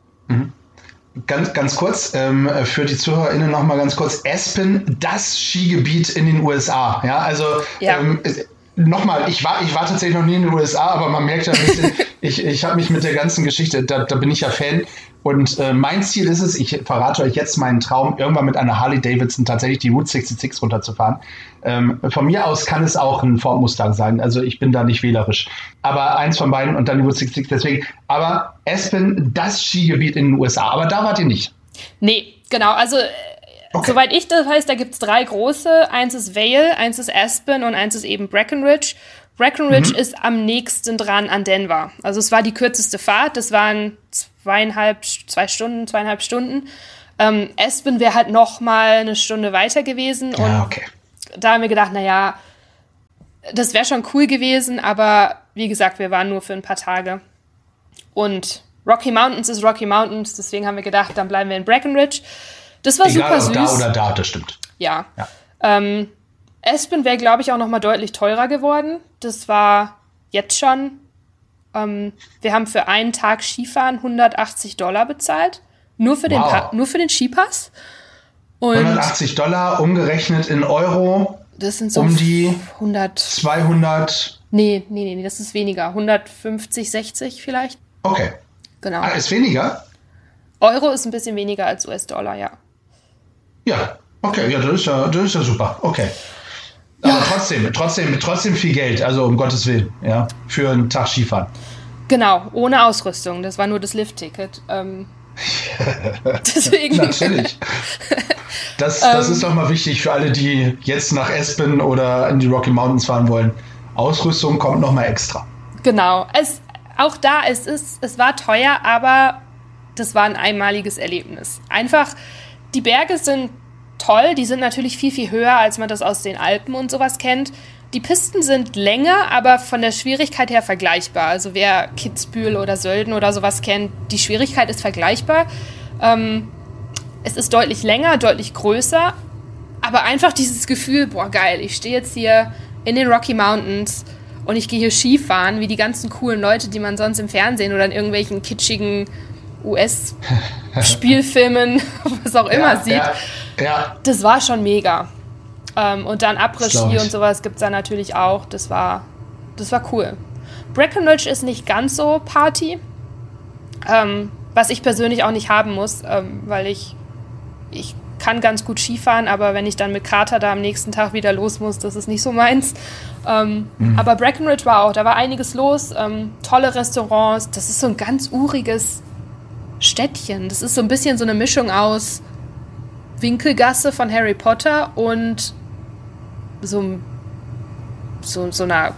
Speaker 1: Ganz kurz, für die ZuhörerInnen noch mal ganz kurz, Aspen, das Skigebiet in den USA. Ja, also nochmal, ich war tatsächlich noch nie in den USA, aber man merkt ja ein bisschen, ich habe mich mit der ganzen Geschichte, da bin ich ja Fan. Und mein Ziel ist es, ich verrate euch jetzt meinen Traum, irgendwann mit einer Harley Davidson tatsächlich die Route 66 runterzufahren. Von mir aus kann es auch ein Ford Mustang sein, also ich bin da nicht wählerisch. Aber eins von beiden und dann die Route 66, deswegen. Aber Aspen, das Skigebiet in den USA, aber da wart ihr nicht.
Speaker 2: Nee, genau, also
Speaker 1: Okay.
Speaker 2: Soweit ich das weiß, da gibt es 3 große. Eins ist Vail, eins ist Aspen und eins ist eben Breckenridge. Breckenridge ist am nächsten dran an Denver. Also es war die kürzeste Fahrt. Das waren 2,5 Stunden. Aspen wäre halt noch mal eine Stunde weiter gewesen. Und
Speaker 1: okay.
Speaker 2: da haben wir gedacht, naja, das wäre schon cool gewesen. Aber wie gesagt, wir waren nur für ein paar Tage. Und Rocky Mountains ist Rocky Mountains. Deswegen haben wir gedacht, dann bleiben wir in Breckenridge. Das war
Speaker 1: egal,
Speaker 2: super süß.
Speaker 1: Da oder da, das stimmt.
Speaker 2: Ja. Aspen wäre, glaube ich, auch noch mal deutlich teurer geworden. Das war jetzt schon. Wir haben für einen Tag Skifahren $180 bezahlt. Nur für den Skipass. Und
Speaker 1: $180 umgerechnet in Euro.
Speaker 2: Das sind so
Speaker 1: um die
Speaker 2: 100.
Speaker 1: 200.
Speaker 2: Nee, das ist weniger. 150, 60 vielleicht.
Speaker 1: Okay.
Speaker 2: Genau.
Speaker 1: Ist weniger?
Speaker 2: Euro ist ein bisschen weniger als US-Dollar, ja.
Speaker 1: Ja, okay, ja, das ist ja super. Okay. Aber trotzdem viel Geld, also um Gottes Willen, ja, für einen Tag Skifahren.
Speaker 2: Genau, ohne Ausrüstung. Das war nur das Lift-Ticket. Deswegen.
Speaker 1: Natürlich. Das ist doch mal wichtig für alle, die jetzt nach Aspen oder in die Rocky Mountains fahren wollen. Ausrüstung kommt noch mal extra.
Speaker 2: Genau. Es war teuer, aber das war ein einmaliges Erlebnis. Einfach, die Berge sind toll, die sind natürlich viel, viel höher, als man das aus den Alpen und sowas kennt. Die Pisten sind länger, aber von der Schwierigkeit her vergleichbar. Also wer Kitzbühel oder Sölden oder sowas kennt, die Schwierigkeit ist vergleichbar. Es ist deutlich länger, deutlich größer, aber einfach dieses Gefühl, boah geil, ich stehe jetzt hier in den Rocky Mountains und ich gehe hier Skifahren, wie die ganzen coolen Leute, die man sonst im Fernsehen oder in irgendwelchen kitschigen US-Spielfilmen, was auch immer sieht.
Speaker 1: Ja.
Speaker 2: Das war schon mega. Und dann Après-Ski und sowas gibt es da natürlich auch. Das war cool. Breckenridge ist nicht ganz so Party, was ich persönlich auch nicht haben muss, weil ich kann ganz gut Skifahren, aber wenn ich dann mit Kater da am nächsten Tag wieder los muss, das ist nicht so meins. Aber Breckenridge da war einiges los, tolle Restaurants, das ist so ein ganz uriges Städtchen. Das ist so ein bisschen so eine Mischung aus Winkelgasse von Harry Potter und so einer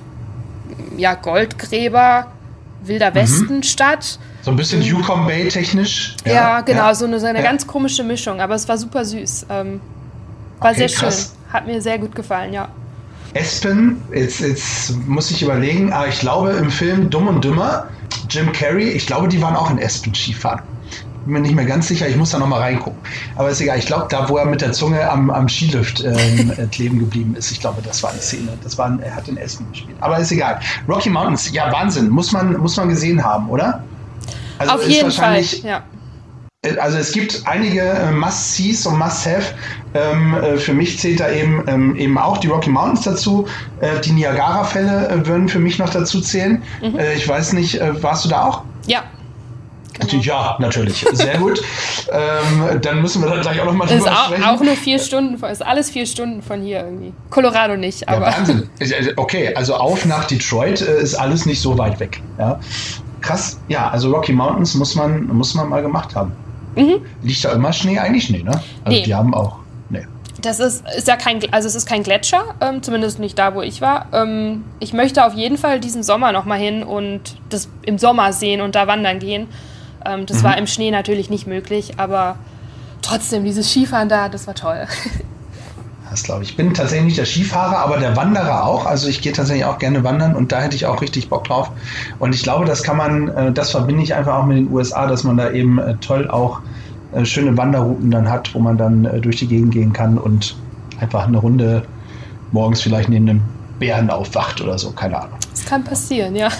Speaker 2: Goldgräber Wilder Westen-Stadt.
Speaker 1: So ein bisschen Yukon Bay technisch.
Speaker 2: Ja, genau, so eine ganz komische Mischung, aber es war super süß. War sehr
Speaker 1: krass.
Speaker 2: Schön. Hat mir sehr gut gefallen, ja.
Speaker 1: Aspen, jetzt muss ich überlegen, aber ich glaube im Film Dumm und Dümmer, Jim Carrey, ich glaube, die waren auch in Aspen Skifahren. Bin mir nicht mehr ganz sicher, ich muss da nochmal reingucken. Aber ist egal, ich glaube, da wo er mit der Zunge am Skilift kleben geblieben ist, ich glaube, das war eine Szene. Er hat in Aspen gespielt. Aber ist egal. Rocky Mountains, ja Wahnsinn, muss man gesehen haben, oder? Also
Speaker 2: auf jeden Fall, ja.
Speaker 1: Also es gibt einige Must-Sees und Must-Have. Für mich zählt da eben auch die Rocky Mountains dazu. Die Niagara-Fälle würden für mich noch dazu zählen. Ich weiß nicht, warst du da auch?
Speaker 2: Ja. Genau.
Speaker 1: Ja, natürlich. Sehr gut. Dann müssen wir da gleich auch nochmal drüber sprechen.
Speaker 2: Auch nur 4 Stunden, ist alles 4 Stunden von hier irgendwie. Colorado nicht, aber...
Speaker 1: Ja, Wahnsinn. Okay, also auf nach Detroit ist alles nicht so weit weg. Ja. Krass. Ja, also Rocky Mountains muss man mal gemacht haben. Liegt da immer Schnee? Eigentlich Schnee, ne? Also
Speaker 2: nee.
Speaker 1: Die haben auch... Nee.
Speaker 2: Das ist ja es ist kein Gletscher, zumindest nicht da, wo ich war. Ich möchte auf jeden Fall diesen Sommer nochmal hin und das im Sommer sehen und da wandern gehen. Das war im Schnee natürlich nicht möglich, aber trotzdem, dieses Skifahren da, das war toll.
Speaker 1: Das glaube ich. Ich bin tatsächlich nicht der Skifahrer, aber der Wanderer auch. Also ich gehe tatsächlich auch gerne wandern und da hätte ich auch richtig Bock drauf. Und ich glaube, das verbinde ich einfach auch mit den USA, dass man da eben toll auch schöne Wanderrouten dann hat, wo man dann durch die Gegend gehen kann und einfach eine Runde morgens vielleicht neben einem Bären aufwacht oder so, keine Ahnung.
Speaker 2: Das kann passieren, ja.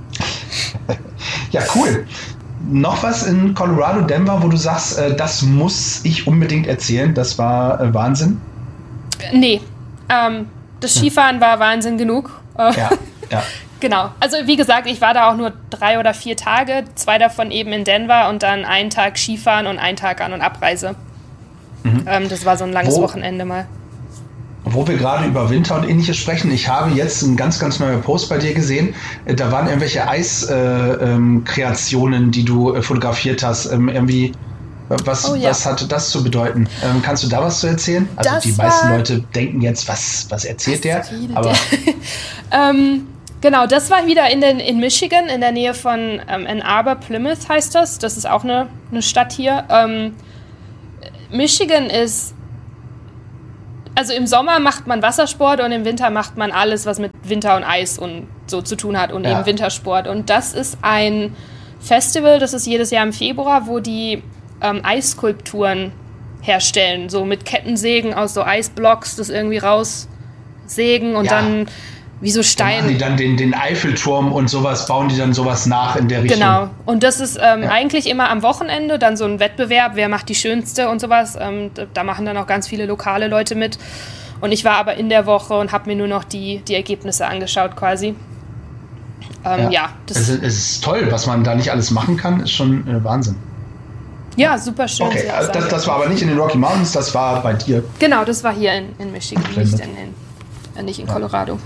Speaker 1: Ja, cool. Noch was in Colorado, Denver, wo du sagst, das muss ich unbedingt erzählen, das war Wahnsinn?
Speaker 2: Nee, das Skifahren war Wahnsinn genug.
Speaker 1: Ja.
Speaker 2: Genau, also wie gesagt, ich war da auch nur 3 oder 4 Tage, 2 davon eben in Denver und dann einen Tag Skifahren und einen Tag An- und Abreise. Das war so ein langes Wochenende mal.
Speaker 1: Wo wir gerade über Winter und Ähnliches sprechen, ich habe jetzt einen ganz, ganz neuen Post bei dir gesehen. Da waren irgendwelche Eiskreationen, die du fotografiert hast. Irgendwie Was hatte das zu bedeuten? Kannst du da was zu erzählen? Also die meisten Leute denken jetzt, was erzählt der? Aber
Speaker 2: genau, das war wieder in Michigan, in der Nähe von Ann Arbor, Plymouth heißt das. Das ist auch eine Stadt hier. Michigan ist, also im Sommer macht man Wassersport und im Winter macht man alles, was mit Winter und Eis und so zu tun hat und eben Wintersport. Und das ist ein Festival, das ist jedes Jahr im Februar, wo die Eisskulpturen herstellen, so mit Kettensägen aus so Eisblocks, das irgendwie raussägen und dann wie so Stein.
Speaker 1: Machen die dann den Eiffelturm und sowas, bauen die dann sowas nach in der Richtung?
Speaker 2: Genau, und das ist eigentlich immer am Wochenende dann so ein Wettbewerb, wer macht die schönste und sowas. Da machen dann auch ganz viele lokale Leute mit. Und ich war aber in der Woche und habe mir nur noch die Ergebnisse angeschaut quasi.
Speaker 1: Es ist toll, was man da nicht alles machen kann, ist schon Wahnsinn.
Speaker 2: Ja, super schön.
Speaker 1: Okay, das war aber nicht in den Rocky Mountains, das war bei dir.
Speaker 2: Genau, das war hier in Michigan, nicht in Colorado.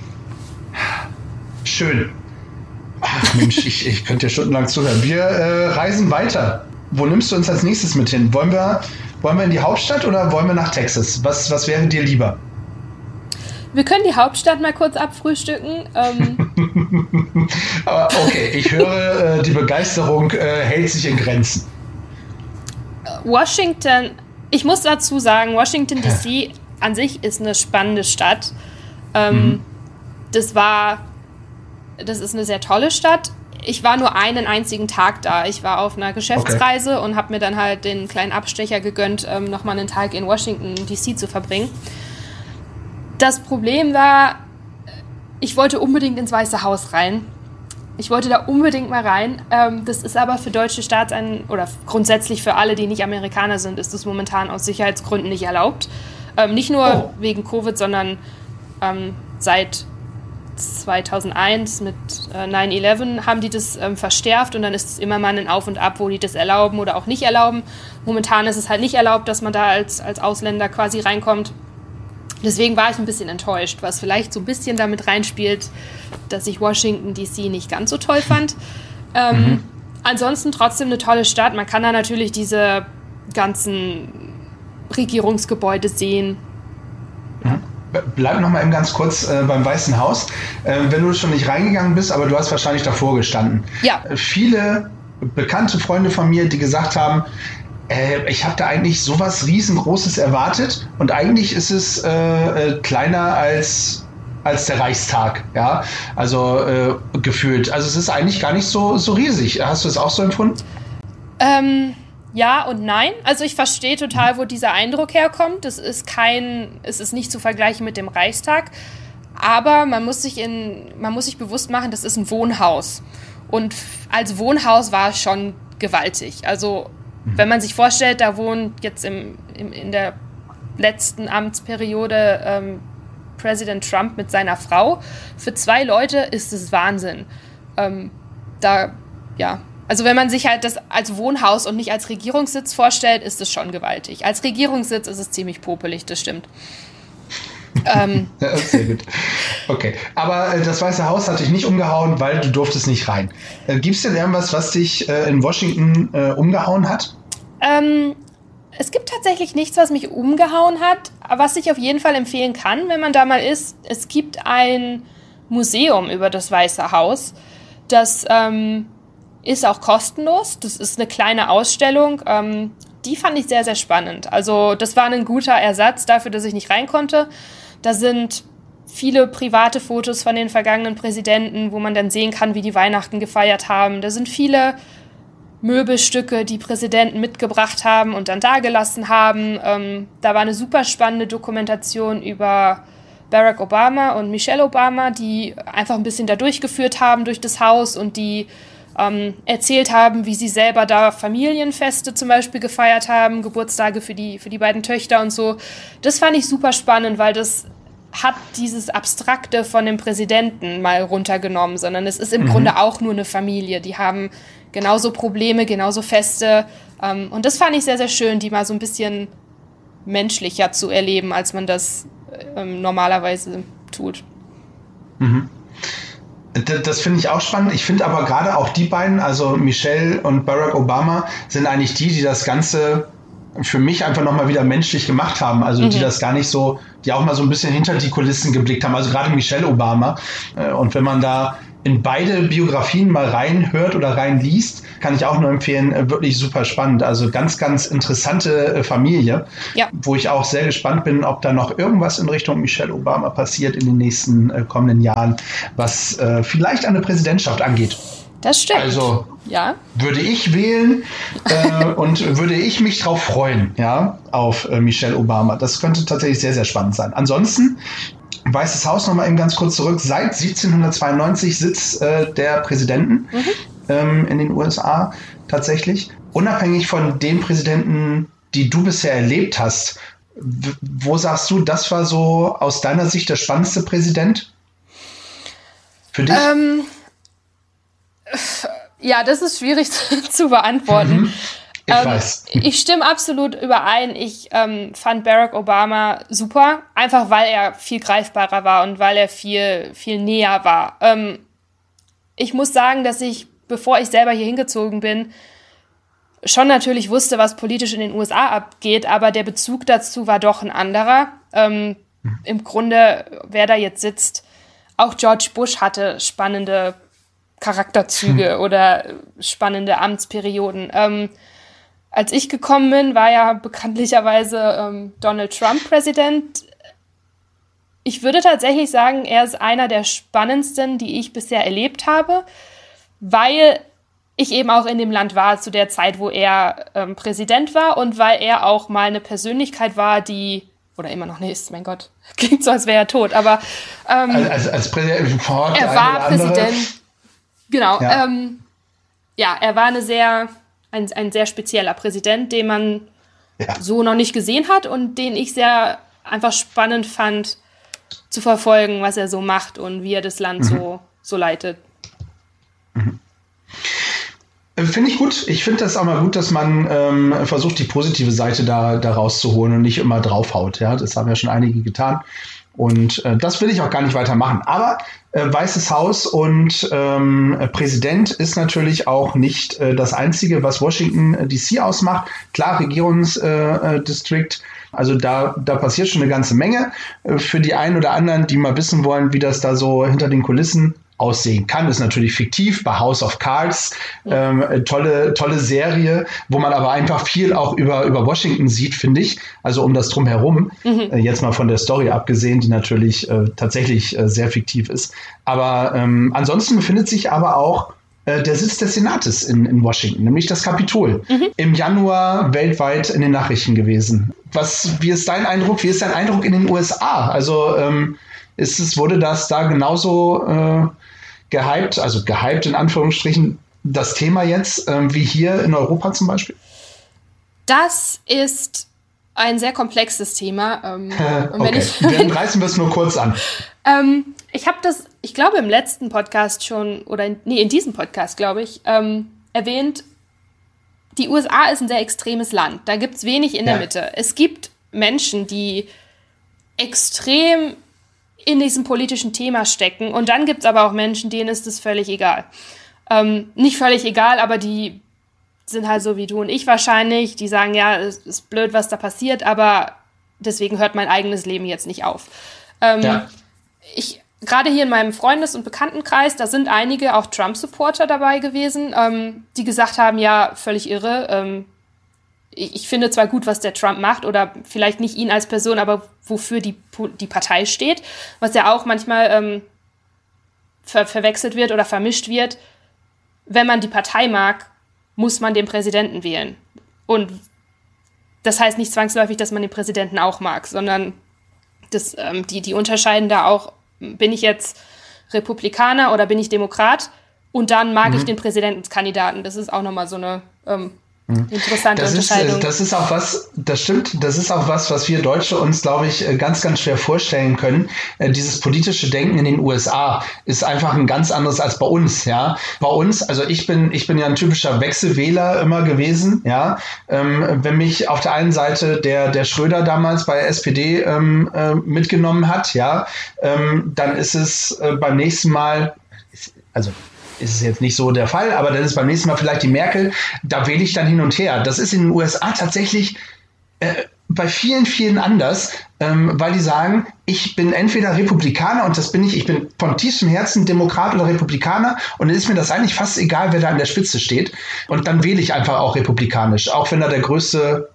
Speaker 1: Schön. Ach Mensch, ich könnte ja stundenlang zuhören. Wir reisen weiter. Wo nimmst du uns als nächstes mit hin? Wollen wir in die Hauptstadt oder wollen wir nach Texas? Was wäre dir lieber?
Speaker 2: Wir können die Hauptstadt mal kurz abfrühstücken.
Speaker 1: Aber okay, ich höre, die Begeisterung hält sich in Grenzen.
Speaker 2: Washington, ich muss dazu sagen, Washington D.C. an sich ist eine spannende Stadt. Das ist eine sehr tolle Stadt. Ich war nur einen einzigen Tag da. Ich war auf einer Geschäftsreise und habe mir dann halt den kleinen Abstecher gegönnt, nochmal einen Tag in Washington D.C. zu verbringen. Das Problem war, ich wollte unbedingt ins Weiße Haus rein. Ich wollte da unbedingt mal rein. Das ist aber für deutsche oder grundsätzlich für alle, die nicht Amerikaner sind, ist das momentan aus Sicherheitsgründen nicht erlaubt. Nicht nur wegen Covid, sondern seit 2001 mit 9/11 haben die das verstärkt und dann ist es immer mal ein Auf und Ab, wo die das erlauben oder auch nicht erlauben. Momentan ist es halt nicht erlaubt, dass man da als Ausländer quasi reinkommt. Deswegen war ich ein bisschen enttäuscht, was vielleicht so ein bisschen damit reinspielt, dass ich Washington D.C. nicht ganz so toll fand. Ansonsten trotzdem eine tolle Stadt. Man kann da natürlich diese ganzen Regierungsgebäude sehen.
Speaker 1: Bleib noch mal eben ganz kurz beim Weißen Haus. Wenn du schon nicht reingegangen bist, aber du hast wahrscheinlich davor gestanden.
Speaker 2: Ja.
Speaker 1: Viele bekannte Freunde von mir, die gesagt haben, ich habe da eigentlich sowas riesengroßes erwartet und eigentlich ist es kleiner als der Reichstag, ja, also gefühlt. Also es ist eigentlich gar nicht so riesig. Hast du es auch so empfunden?
Speaker 2: Ja und nein. Also ich verstehe total, wo dieser Eindruck herkommt. Es ist nicht zu vergleichen mit dem Reichstag, aber man muss sich bewusst machen, das ist ein Wohnhaus. Und als Wohnhaus war es schon gewaltig. Also wenn man sich vorstellt, da wohnt jetzt in der letzten Amtsperiode Präsident Trump mit seiner Frau. Für 2 Leute ist es Wahnsinn. Also wenn man sich halt das als Wohnhaus und nicht als Regierungssitz vorstellt, ist es schon gewaltig. Als Regierungssitz ist es ziemlich popelig, das stimmt.
Speaker 1: Ja, sehr gut. Okay, aber das Weiße Haus hat dich nicht umgehauen, weil du durftest nicht rein. Gibt es denn irgendwas, was dich in Washington umgehauen hat?
Speaker 2: Es gibt tatsächlich nichts, was mich umgehauen hat. Was ich auf jeden Fall empfehlen kann, wenn man da mal ist, es gibt ein Museum über das Weiße Haus. Das ist auch kostenlos. Das ist eine kleine Ausstellung. Die fand ich sehr, sehr spannend. Also das war ein guter Ersatz dafür, dass ich nicht rein konnte. Da sind viele private Fotos von den vergangenen Präsidenten, wo man dann sehen kann, wie die Weihnachten gefeiert haben. Da sind viele Möbelstücke, die Präsidenten mitgebracht haben und dann dagelassen haben. Da war eine super spannende Dokumentation über Barack Obama und Michelle Obama, die einfach ein bisschen da durchgeführt haben durch das Haus und die erzählt haben, wie sie selber da Familienfeste zum Beispiel gefeiert haben, Geburtstage für die beiden Töchter und so. Das fand ich super spannend, weil das hat dieses Abstrakte von dem Präsidenten mal runtergenommen, sondern es ist im Grunde auch nur eine Familie. Die haben genauso Probleme, genauso Feste. Und das fand ich sehr, sehr schön, die mal so ein bisschen menschlicher zu erleben, als man das normalerweise tut.
Speaker 1: Das finde ich auch spannend. Ich finde aber gerade auch die beiden, also Michelle und Barack Obama, sind eigentlich die das Ganze für mich einfach nochmal wieder menschlich gemacht haben. Also die das gar nicht so, die auch mal so ein bisschen hinter die Kulissen geblickt haben. Also gerade Michelle Obama. Und wenn man da in beide Biografien mal reinhört oder reinliest, kann ich auch nur empfehlen, wirklich super spannend. Also ganz, ganz interessante Familie, wo ich auch sehr gespannt bin, ob da noch irgendwas in Richtung Michelle Obama passiert in den nächsten kommenden Jahren, was vielleicht eine Präsidentschaft angeht.
Speaker 2: Das stimmt.
Speaker 1: Also würde ich wählen und würde ich mich drauf freuen, ja, auf Michelle Obama. Das könnte tatsächlich sehr, sehr spannend sein. Ansonsten, Weißes Haus nochmal eben ganz kurz zurück. Seit 1792 Sitz der Präsidenten in den USA tatsächlich. Unabhängig von den Präsidenten, die du bisher erlebt hast, wo sagst du, das war so aus deiner Sicht der spannendste Präsident für dich?
Speaker 2: Ja, das ist schwierig zu beantworten.
Speaker 1: Ich weiß.
Speaker 2: Ich stimme absolut überein. Ich fand Barack Obama super, einfach weil er viel greifbarer war und weil er viel, viel näher war. Ich muss sagen, dass ich, bevor ich selber hier hingezogen bin, schon natürlich wusste, was politisch in den USA abgeht, aber der Bezug dazu war doch ein anderer. Im Grunde, wer da jetzt sitzt, auch George Bush hatte spannende Charakterzüge oder spannende Amtsperioden. Als ich gekommen bin, war ja bekanntlicherweise Donald Trump Präsident. Ich würde tatsächlich sagen, er ist einer der spannendsten, die ich bisher erlebt habe, weil ich eben auch in dem Land war zu der Zeit, wo er Präsident war und weil er auch mal eine Persönlichkeit war, die, oder immer noch nicht ist, mein Gott, klingt so, als wäre er tot, aber
Speaker 1: als Präsident,
Speaker 2: er war Präsident. Genau, er war ein sehr spezieller Präsident, den man so noch nicht gesehen hat und den ich sehr einfach spannend fand zu verfolgen, was er so macht und wie er das Land so leitet.
Speaker 1: Finde ich gut. Ich finde das auch mal gut, dass man versucht, die positive Seite da rauszuholen und nicht immer draufhaut. Ja, das haben ja schon einige getan. Und das will ich auch gar nicht weitermachen. Aber Weißes Haus und Präsident ist natürlich auch nicht das Einzige, was Washington DC ausmacht. Klar, Regierungsdistrikt, also da passiert schon eine ganze Menge. Für die einen oder anderen, die mal wissen wollen, wie das da so hinter den Kulissen aussehen kann, ist natürlich fiktiv, bei House of Cards, tolle Serie, wo man aber einfach viel auch über Washington sieht, finde ich, also um das Drumherum, jetzt mal von der Story abgesehen, die natürlich tatsächlich sehr fiktiv ist, aber ansonsten befindet sich aber auch der Sitz des Senates in Washington, nämlich das Kapitol, im Januar weltweit in den Nachrichten gewesen. Wie ist dein Eindruck? Wie ist dein Eindruck in den USA? Also wurde das da genauso gehypt in Anführungsstrichen, das Thema jetzt, wie hier in Europa zum Beispiel?
Speaker 2: Das ist ein sehr komplexes Thema.
Speaker 1: Okay, dann reißen wir es nur kurz an.
Speaker 2: Ich glaube, im letzten Podcast schon, in diesem Podcast, glaube ich, erwähnt, die USA ist ein sehr extremes Land. Da gibt es wenig in der Mitte. Es gibt Menschen, die extrem in diesem politischen Thema stecken. Und dann gibt es aber auch Menschen, denen ist es völlig egal. Nicht völlig egal, aber die sind halt so wie du und ich wahrscheinlich. Die sagen, ja, es ist blöd, was da passiert, aber deswegen hört mein eigenes Leben jetzt nicht auf. Gerade hier in meinem Freundes- und Bekanntenkreis, da sind einige auch Trump-Supporter dabei gewesen, die gesagt haben, ja, völlig irre, ich finde zwar gut, was der Trump macht oder vielleicht nicht ihn als Person, aber wofür die Partei steht, was ja auch manchmal verwechselt wird oder vermischt wird. Wenn man die Partei mag, muss man den Präsidenten wählen. Und das heißt nicht zwangsläufig, dass man den Präsidenten auch mag, sondern die unterscheiden da auch, bin ich jetzt Republikaner oder bin ich Demokrat? Und dann mag ich den Präsidentschaftskandidaten. Das ist auch nochmal so eine interessante Unterscheidung.
Speaker 1: Das ist auch was, das stimmt, das ist auch was wir Deutsche uns, glaube ich, ganz, ganz schwer vorstellen können. Dieses politische Denken in den USA ist einfach ein ganz anderes als bei uns, ja. Bei uns, also ich bin ja ein typischer Wechselwähler immer gewesen, ja. Wenn mich auf der einen Seite der Schröder damals bei SPD mitgenommen hat, ja, dann ist es beim nächsten Mal, also ist es jetzt nicht so der Fall, aber dann ist beim nächsten Mal vielleicht die Merkel, da wähle ich dann hin und her. Das ist in den USA tatsächlich bei vielen, vielen anders, weil die sagen, ich bin entweder Republikaner und das bin ich bin von tiefstem Herzen Demokrat oder Republikaner und dann ist mir das eigentlich fast egal, wer da an der Spitze steht und dann wähle ich einfach auch republikanisch, auch wenn da der größte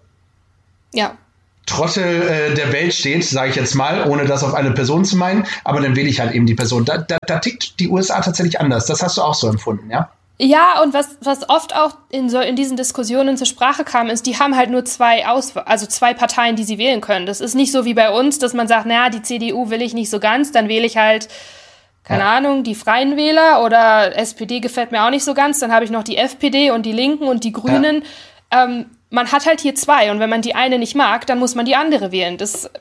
Speaker 1: Trottel der Welt steht, sage ich jetzt mal, ohne das auf eine Person zu meinen, aber dann wähle ich halt eben die Person. Da tickt die USA tatsächlich anders. Das hast du auch so empfunden, ja?
Speaker 2: Ja, und was oft auch in diesen Diskussionen zur Sprache kam, ist, die haben halt nur zwei Parteien, die sie wählen können. Das ist nicht so wie bei uns, dass man sagt, naja, die CDU will ich nicht so ganz, dann wähle ich halt, keine Ahnung, die Freien Wähler oder SPD gefällt mir auch nicht so ganz, dann habe ich noch die FPD und die Linken und die Grünen. Man hat halt hier zwei und wenn man die eine nicht mag, dann muss man die andere wählen. Das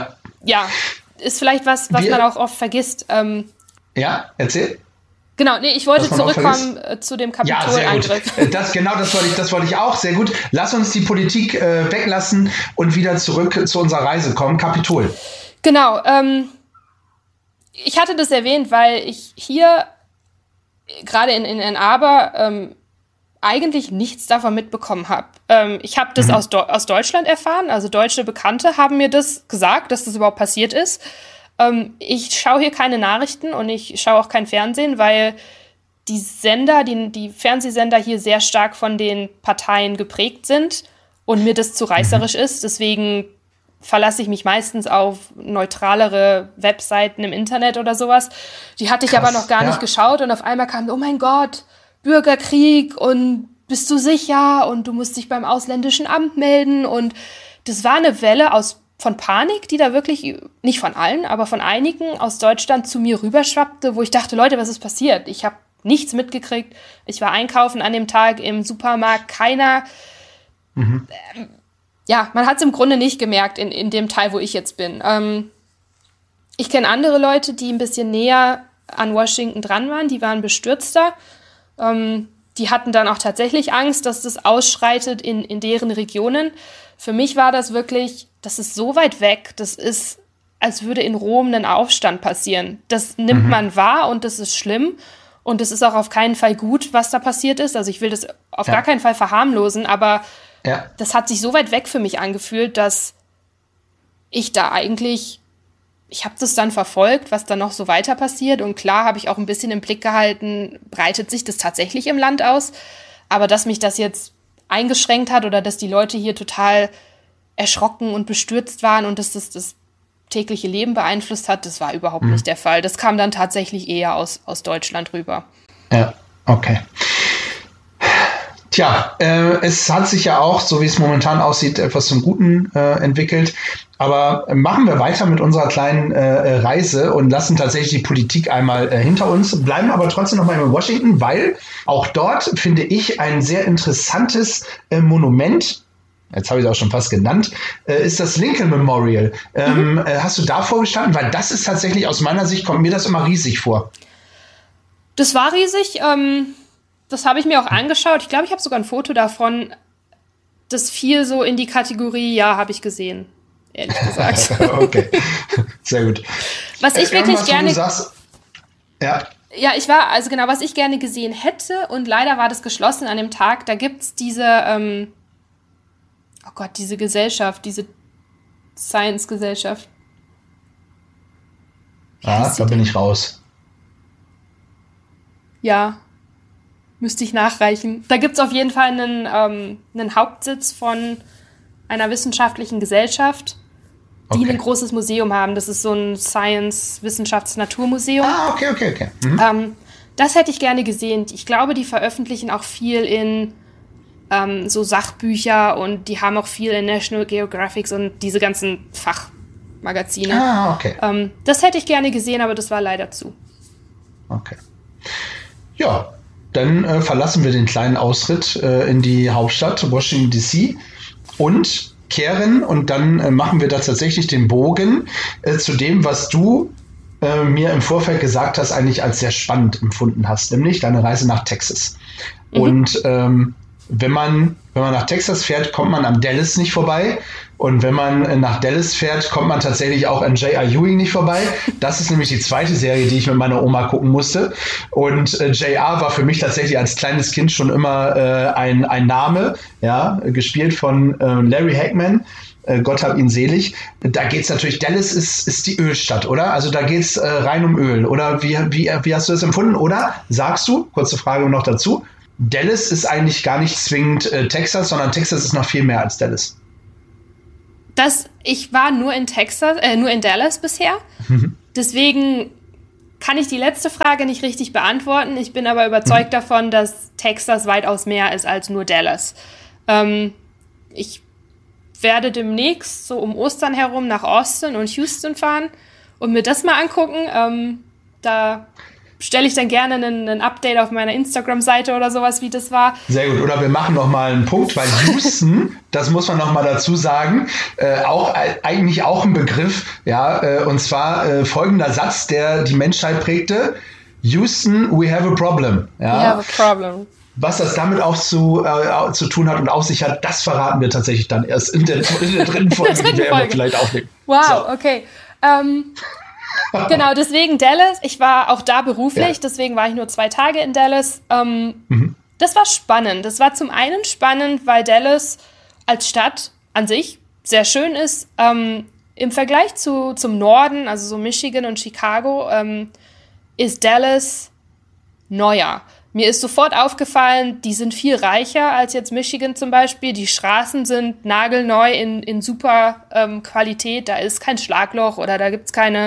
Speaker 2: ist vielleicht was man auch oft vergisst.
Speaker 1: Erzähl.
Speaker 2: Genau, ich wollte zurückkommen zu dem Kapitolangriff.
Speaker 1: Ja, das wollte ich auch. Sehr gut. Lass uns die Politik weglassen und wieder zurück zu unserer Reise kommen. Kapitol.
Speaker 2: Genau. Ich hatte das erwähnt, weil ich hier gerade in Ann Arbor eigentlich nichts davon mitbekommen habe. Ich habe das aus Deutschland erfahren, also deutsche Bekannte haben mir das gesagt, dass das überhaupt passiert ist. Ich schaue hier keine Nachrichten und ich schaue auch kein Fernsehen, weil die Sender, die Fernsehsender hier sehr stark von den Parteien geprägt sind und mir das zu reißerisch ist. Deswegen verlasse ich mich meistens auf neutralere Webseiten im Internet oder sowas. Die hatte ich aber noch gar nicht geschaut und auf einmal kam, oh mein Gott, Bürgerkrieg und bist du sicher und du musst dich beim ausländischen Amt melden und das war eine Welle von Panik, die da wirklich, nicht von allen, aber von einigen aus Deutschland zu mir rüberschwappte, wo ich dachte, Leute, was ist passiert? Ich habe nichts mitgekriegt. Ich war einkaufen an dem Tag im Supermarkt, keiner. Man hat es im Grunde nicht gemerkt in dem Teil, wo ich jetzt bin. Ich kenne andere Leute, die ein bisschen näher an Washington dran waren, die waren bestürzter. Die hatten dann auch tatsächlich Angst, dass das ausschreitet in deren Regionen. Für mich war das wirklich, das ist so weit weg, das ist, als würde in Rom ein Aufstand passieren. Das nimmt man wahr und das ist schlimm und es ist auch auf keinen Fall gut, was da passiert ist. Also ich will das auf gar keinen Fall verharmlosen, aber das hat sich so weit weg für mich angefühlt, dass ich da eigentlich, ich habe das dann verfolgt, was da noch so weiter passiert und klar habe ich auch ein bisschen im Blick gehalten, breitet sich das tatsächlich im Land aus, aber dass mich das jetzt eingeschränkt hat oder dass die Leute hier total erschrocken und bestürzt waren und dass das tägliche Leben beeinflusst hat, das war überhaupt nicht der Fall. Das kam dann tatsächlich eher aus Deutschland rüber.
Speaker 1: Ja, okay. Tja, es hat sich ja auch, so wie es momentan aussieht, etwas zum Guten entwickelt. Aber machen wir weiter mit unserer kleinen Reise und lassen tatsächlich die Politik einmal hinter uns, bleiben aber trotzdem noch mal in Washington, weil auch dort finde ich ein sehr interessantes Monument, jetzt habe ich es auch schon fast genannt, ist das Lincoln Memorial. Hast du davor gestanden? Weil das ist tatsächlich, aus meiner Sicht, kommt mir das immer riesig vor.
Speaker 2: Das war riesig, das habe ich mir auch angeschaut. Ich glaube, ich habe sogar ein Foto davon. Das fiel so in die Kategorie, ja, habe ich gesehen. Ehrlich gesagt.
Speaker 1: Okay, sehr gut.
Speaker 2: Was ich wirklich gerne...
Speaker 1: Ja,
Speaker 2: was ich gerne gesehen hätte und leider war das geschlossen an dem Tag, da gibt's diese, diese Gesellschaft, diese Science-Gesellschaft.
Speaker 1: Da bin ich raus.
Speaker 2: Ja, müsste ich nachreichen. Da gibt's auf jeden Fall einen Hauptsitz von einer wissenschaftlichen Gesellschaft, die ein großes Museum haben. Das ist so ein Science-Wissenschafts-Naturmuseum.
Speaker 1: Okay.
Speaker 2: Das hätte ich gerne gesehen. Ich glaube, die veröffentlichen auch viel in so Sachbücher und die haben auch viel in National Geographic und diese ganzen Fachmagazine.
Speaker 1: Okay.
Speaker 2: Das hätte ich gerne gesehen, aber das war leider zu.
Speaker 1: Okay. Ja, dann verlassen wir den kleinen Ausritt in die Hauptstadt Washington D.C. und kehren und dann machen wir da tatsächlich den Bogen zu dem, was du mir im Vorfeld gesagt hast, eigentlich als sehr spannend empfunden hast, nämlich deine Reise nach Texas. Und wenn man nach Texas fährt, kommt man am Dallas nicht vorbei Und wenn man nach Dallas fährt, kommt man tatsächlich auch an J.R. Ewing nicht vorbei. Das ist nämlich die zweite Serie, die ich mit meiner Oma gucken musste. Und J.R. war für mich tatsächlich als kleines Kind schon immer ein Name, ja, gespielt von Larry Hagman. Gott hab ihn selig. Da geht's natürlich, Dallas ist die Ölstadt, oder? Also da geht's rein um Öl. Oder wie hast du das empfunden? Oder sagst du, kurze Frage noch dazu, Dallas ist eigentlich gar nicht zwingend Texas, sondern Texas ist noch viel mehr als Dallas.
Speaker 2: Ich war nur in Dallas bisher. Deswegen kann ich die letzte Frage nicht richtig beantworten. Ich bin aber überzeugt davon, dass Texas weitaus mehr ist als nur Dallas. Ich werde demnächst so um Ostern herum nach Austin und Houston fahren und mir das mal angucken. Da stelle ich dann gerne einen Update auf meiner Instagram-Seite oder sowas, wie das war.
Speaker 1: Sehr gut. Oder wir machen noch mal einen Punkt, weil Houston, das muss man noch mal dazu sagen, eigentlich auch ein Begriff, ja, und zwar folgender Satz, der die Menschheit prägte: Houston, we have a problem. Ja?
Speaker 2: We have a problem.
Speaker 1: Was das damit auch zu tun hat und auf sich hat, das verraten wir tatsächlich dann erst in der dritten Folge, die wir immer vielleicht aufnehmen.
Speaker 2: Wow, so. Okay. Genau, deswegen Dallas. Ich war auch da beruflich, deswegen war ich nur 2 Tage in Dallas. Das war spannend. Das war zum einen spannend, weil Dallas als Stadt an sich sehr schön ist. Im Vergleich zum Norden, also so Michigan und Chicago, ist Dallas neuer. Mir ist sofort aufgefallen, die sind viel reicher als jetzt Michigan zum Beispiel. Die Straßen sind nagelneu in super Qualität. Da ist kein Schlagloch oder da gibt's keine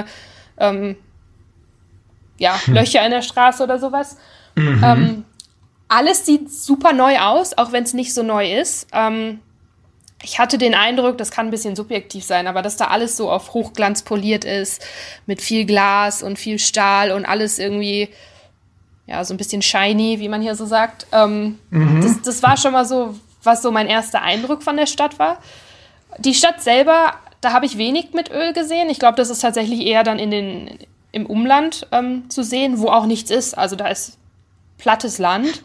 Speaker 2: Löcher in der Straße oder sowas. Alles sieht super neu aus, auch wenn es nicht so neu ist. Ich hatte den Eindruck, das kann ein bisschen subjektiv sein, aber dass da alles so auf Hochglanz poliert ist, mit viel Glas und viel Stahl und alles irgendwie so ein bisschen shiny, wie man hier so sagt. Das war schon mal so, was so mein erster Eindruck von der Stadt war. Die Stadt selber, da habe ich wenig mit Öl gesehen. Ich glaube, das ist tatsächlich eher dann im Umland zu sehen, wo auch nichts ist. Also da ist plattes Land,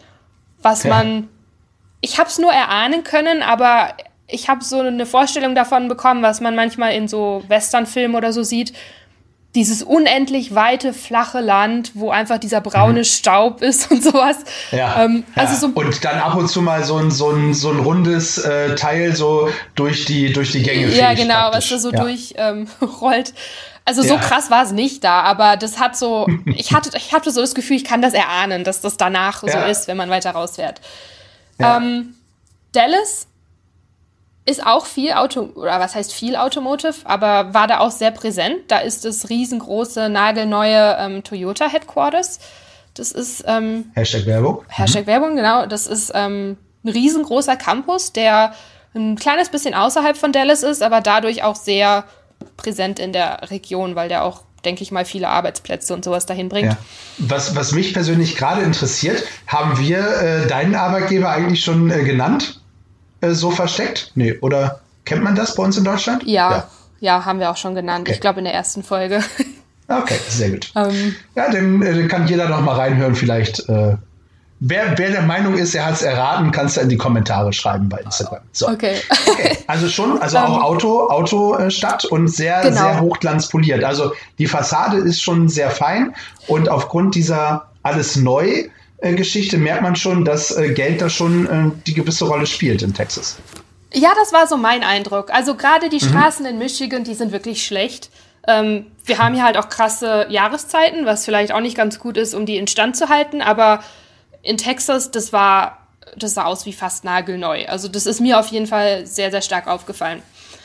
Speaker 2: ich habe es nur erahnen können, aber ich habe so eine Vorstellung davon bekommen, was man manchmal in so Westernfilmen oder so sieht. Dieses unendlich weite, flache Land, wo einfach dieser braune Staub ist und sowas. Also so
Speaker 1: und dann ab und zu mal so ein rundes Teil so durch die Gänge fegt.
Speaker 2: Ja, genau, was da so durchrollt. Also so krass war es nicht da, aber das hat so, ich hatte so das Gefühl, ich kann das erahnen, dass das danach so ist, wenn man weiter rausfährt. Ja. Dallas ist auch viel viel Automotive, aber war da auch sehr präsent. Da ist das riesengroße, nagelneue Toyota Headquarters. Das ist
Speaker 1: Hashtag Werbung.
Speaker 2: Hashtag Werbung, genau. Das ist ein riesengroßer Campus, der ein kleines bisschen außerhalb von Dallas ist, aber dadurch auch sehr präsent in der Region, weil der auch, denke ich mal, viele Arbeitsplätze und sowas dahin bringt.
Speaker 1: Ja. Was mich persönlich gerade interessiert, haben wir deinen Arbeitgeber eigentlich schon genannt? So versteckt? Nee, oder kennt man das bei uns in Deutschland?
Speaker 2: Ja, haben wir auch schon genannt. Okay. Ich glaube in der ersten Folge.
Speaker 1: Okay, sehr gut. Dann kann jeder noch mal reinhören. Vielleicht, wer der Meinung ist, er hat es erraten, kannst du in die Kommentare schreiben bei Instagram. So.
Speaker 2: Okay.
Speaker 1: Also auch Autostadt und sehr hochglanzpoliert. Also die Fassade ist schon sehr fein und aufgrund dieser alles neu Geschichte merkt man schon, dass Geld da schon die gewisse Rolle spielt in Texas.
Speaker 2: Ja, das war so mein Eindruck. Also gerade die Straßen in Michigan, die sind wirklich schlecht. Wir haben hier halt auch krasse Jahreszeiten, was vielleicht auch nicht ganz gut ist, um die instand zu halten. Aber in Texas, das sah aus wie fast nagelneu. Also das ist mir auf jeden Fall sehr, sehr stark aufgefallen.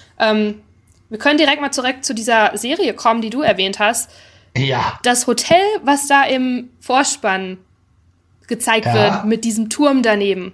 Speaker 2: Wir können direkt mal zurück zu dieser Serie kommen, die du erwähnt hast.
Speaker 1: Ja.
Speaker 2: Das Hotel, was da im Vorspann gezeigt wird, mit diesem Turm daneben.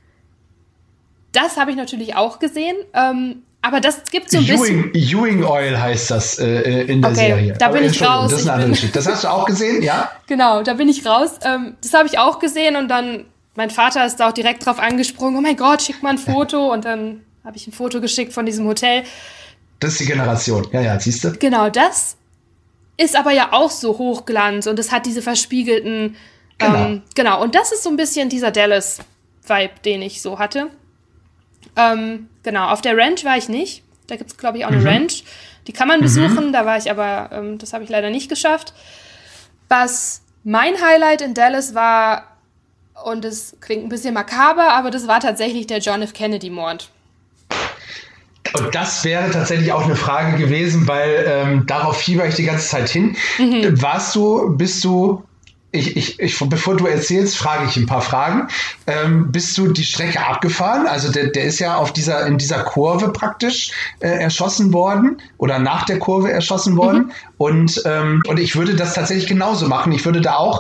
Speaker 2: Das habe ich natürlich auch gesehen, aber das gibt so ein bisschen...
Speaker 1: Ewing Oil heißt das in der Serie.
Speaker 2: Da bin ich raus.
Speaker 1: Das ist eine andere Geschichte. Das hast du auch gesehen, ja?
Speaker 2: Genau, da bin ich raus. Das habe ich auch gesehen und dann, mein Vater ist da auch direkt drauf angesprungen, oh mein Gott, schick mal ein Foto und dann habe ich ein Foto geschickt von diesem Hotel.
Speaker 1: Das ist die Generation, ja, siehst du?
Speaker 2: Genau, das ist aber ja auch so Hochglanz und es hat diese verspiegelten... Genau, und das ist so ein bisschen dieser Dallas-Vibe, den ich so hatte. Genau, auf der Ranch war ich nicht. Da gibt es, glaube ich, auch eine Ranch. Die kann man besuchen, da war ich aber, das habe ich leider nicht geschafft. Was mein Highlight in Dallas war, und es klingt ein bisschen makaber, aber das war tatsächlich der John F. Kennedy-Mord.
Speaker 1: Und das wäre tatsächlich auch eine Frage gewesen, weil darauf fieber ich die ganze Zeit hin. Bist du, bevor du erzählst, frage ich ein paar Fragen. Bist du die Strecke abgefahren? Also der ist ja in dieser Kurve praktisch erschossen worden oder nach der Kurve erschossen worden. Und ich würde das tatsächlich genauso machen. Ich würde da auch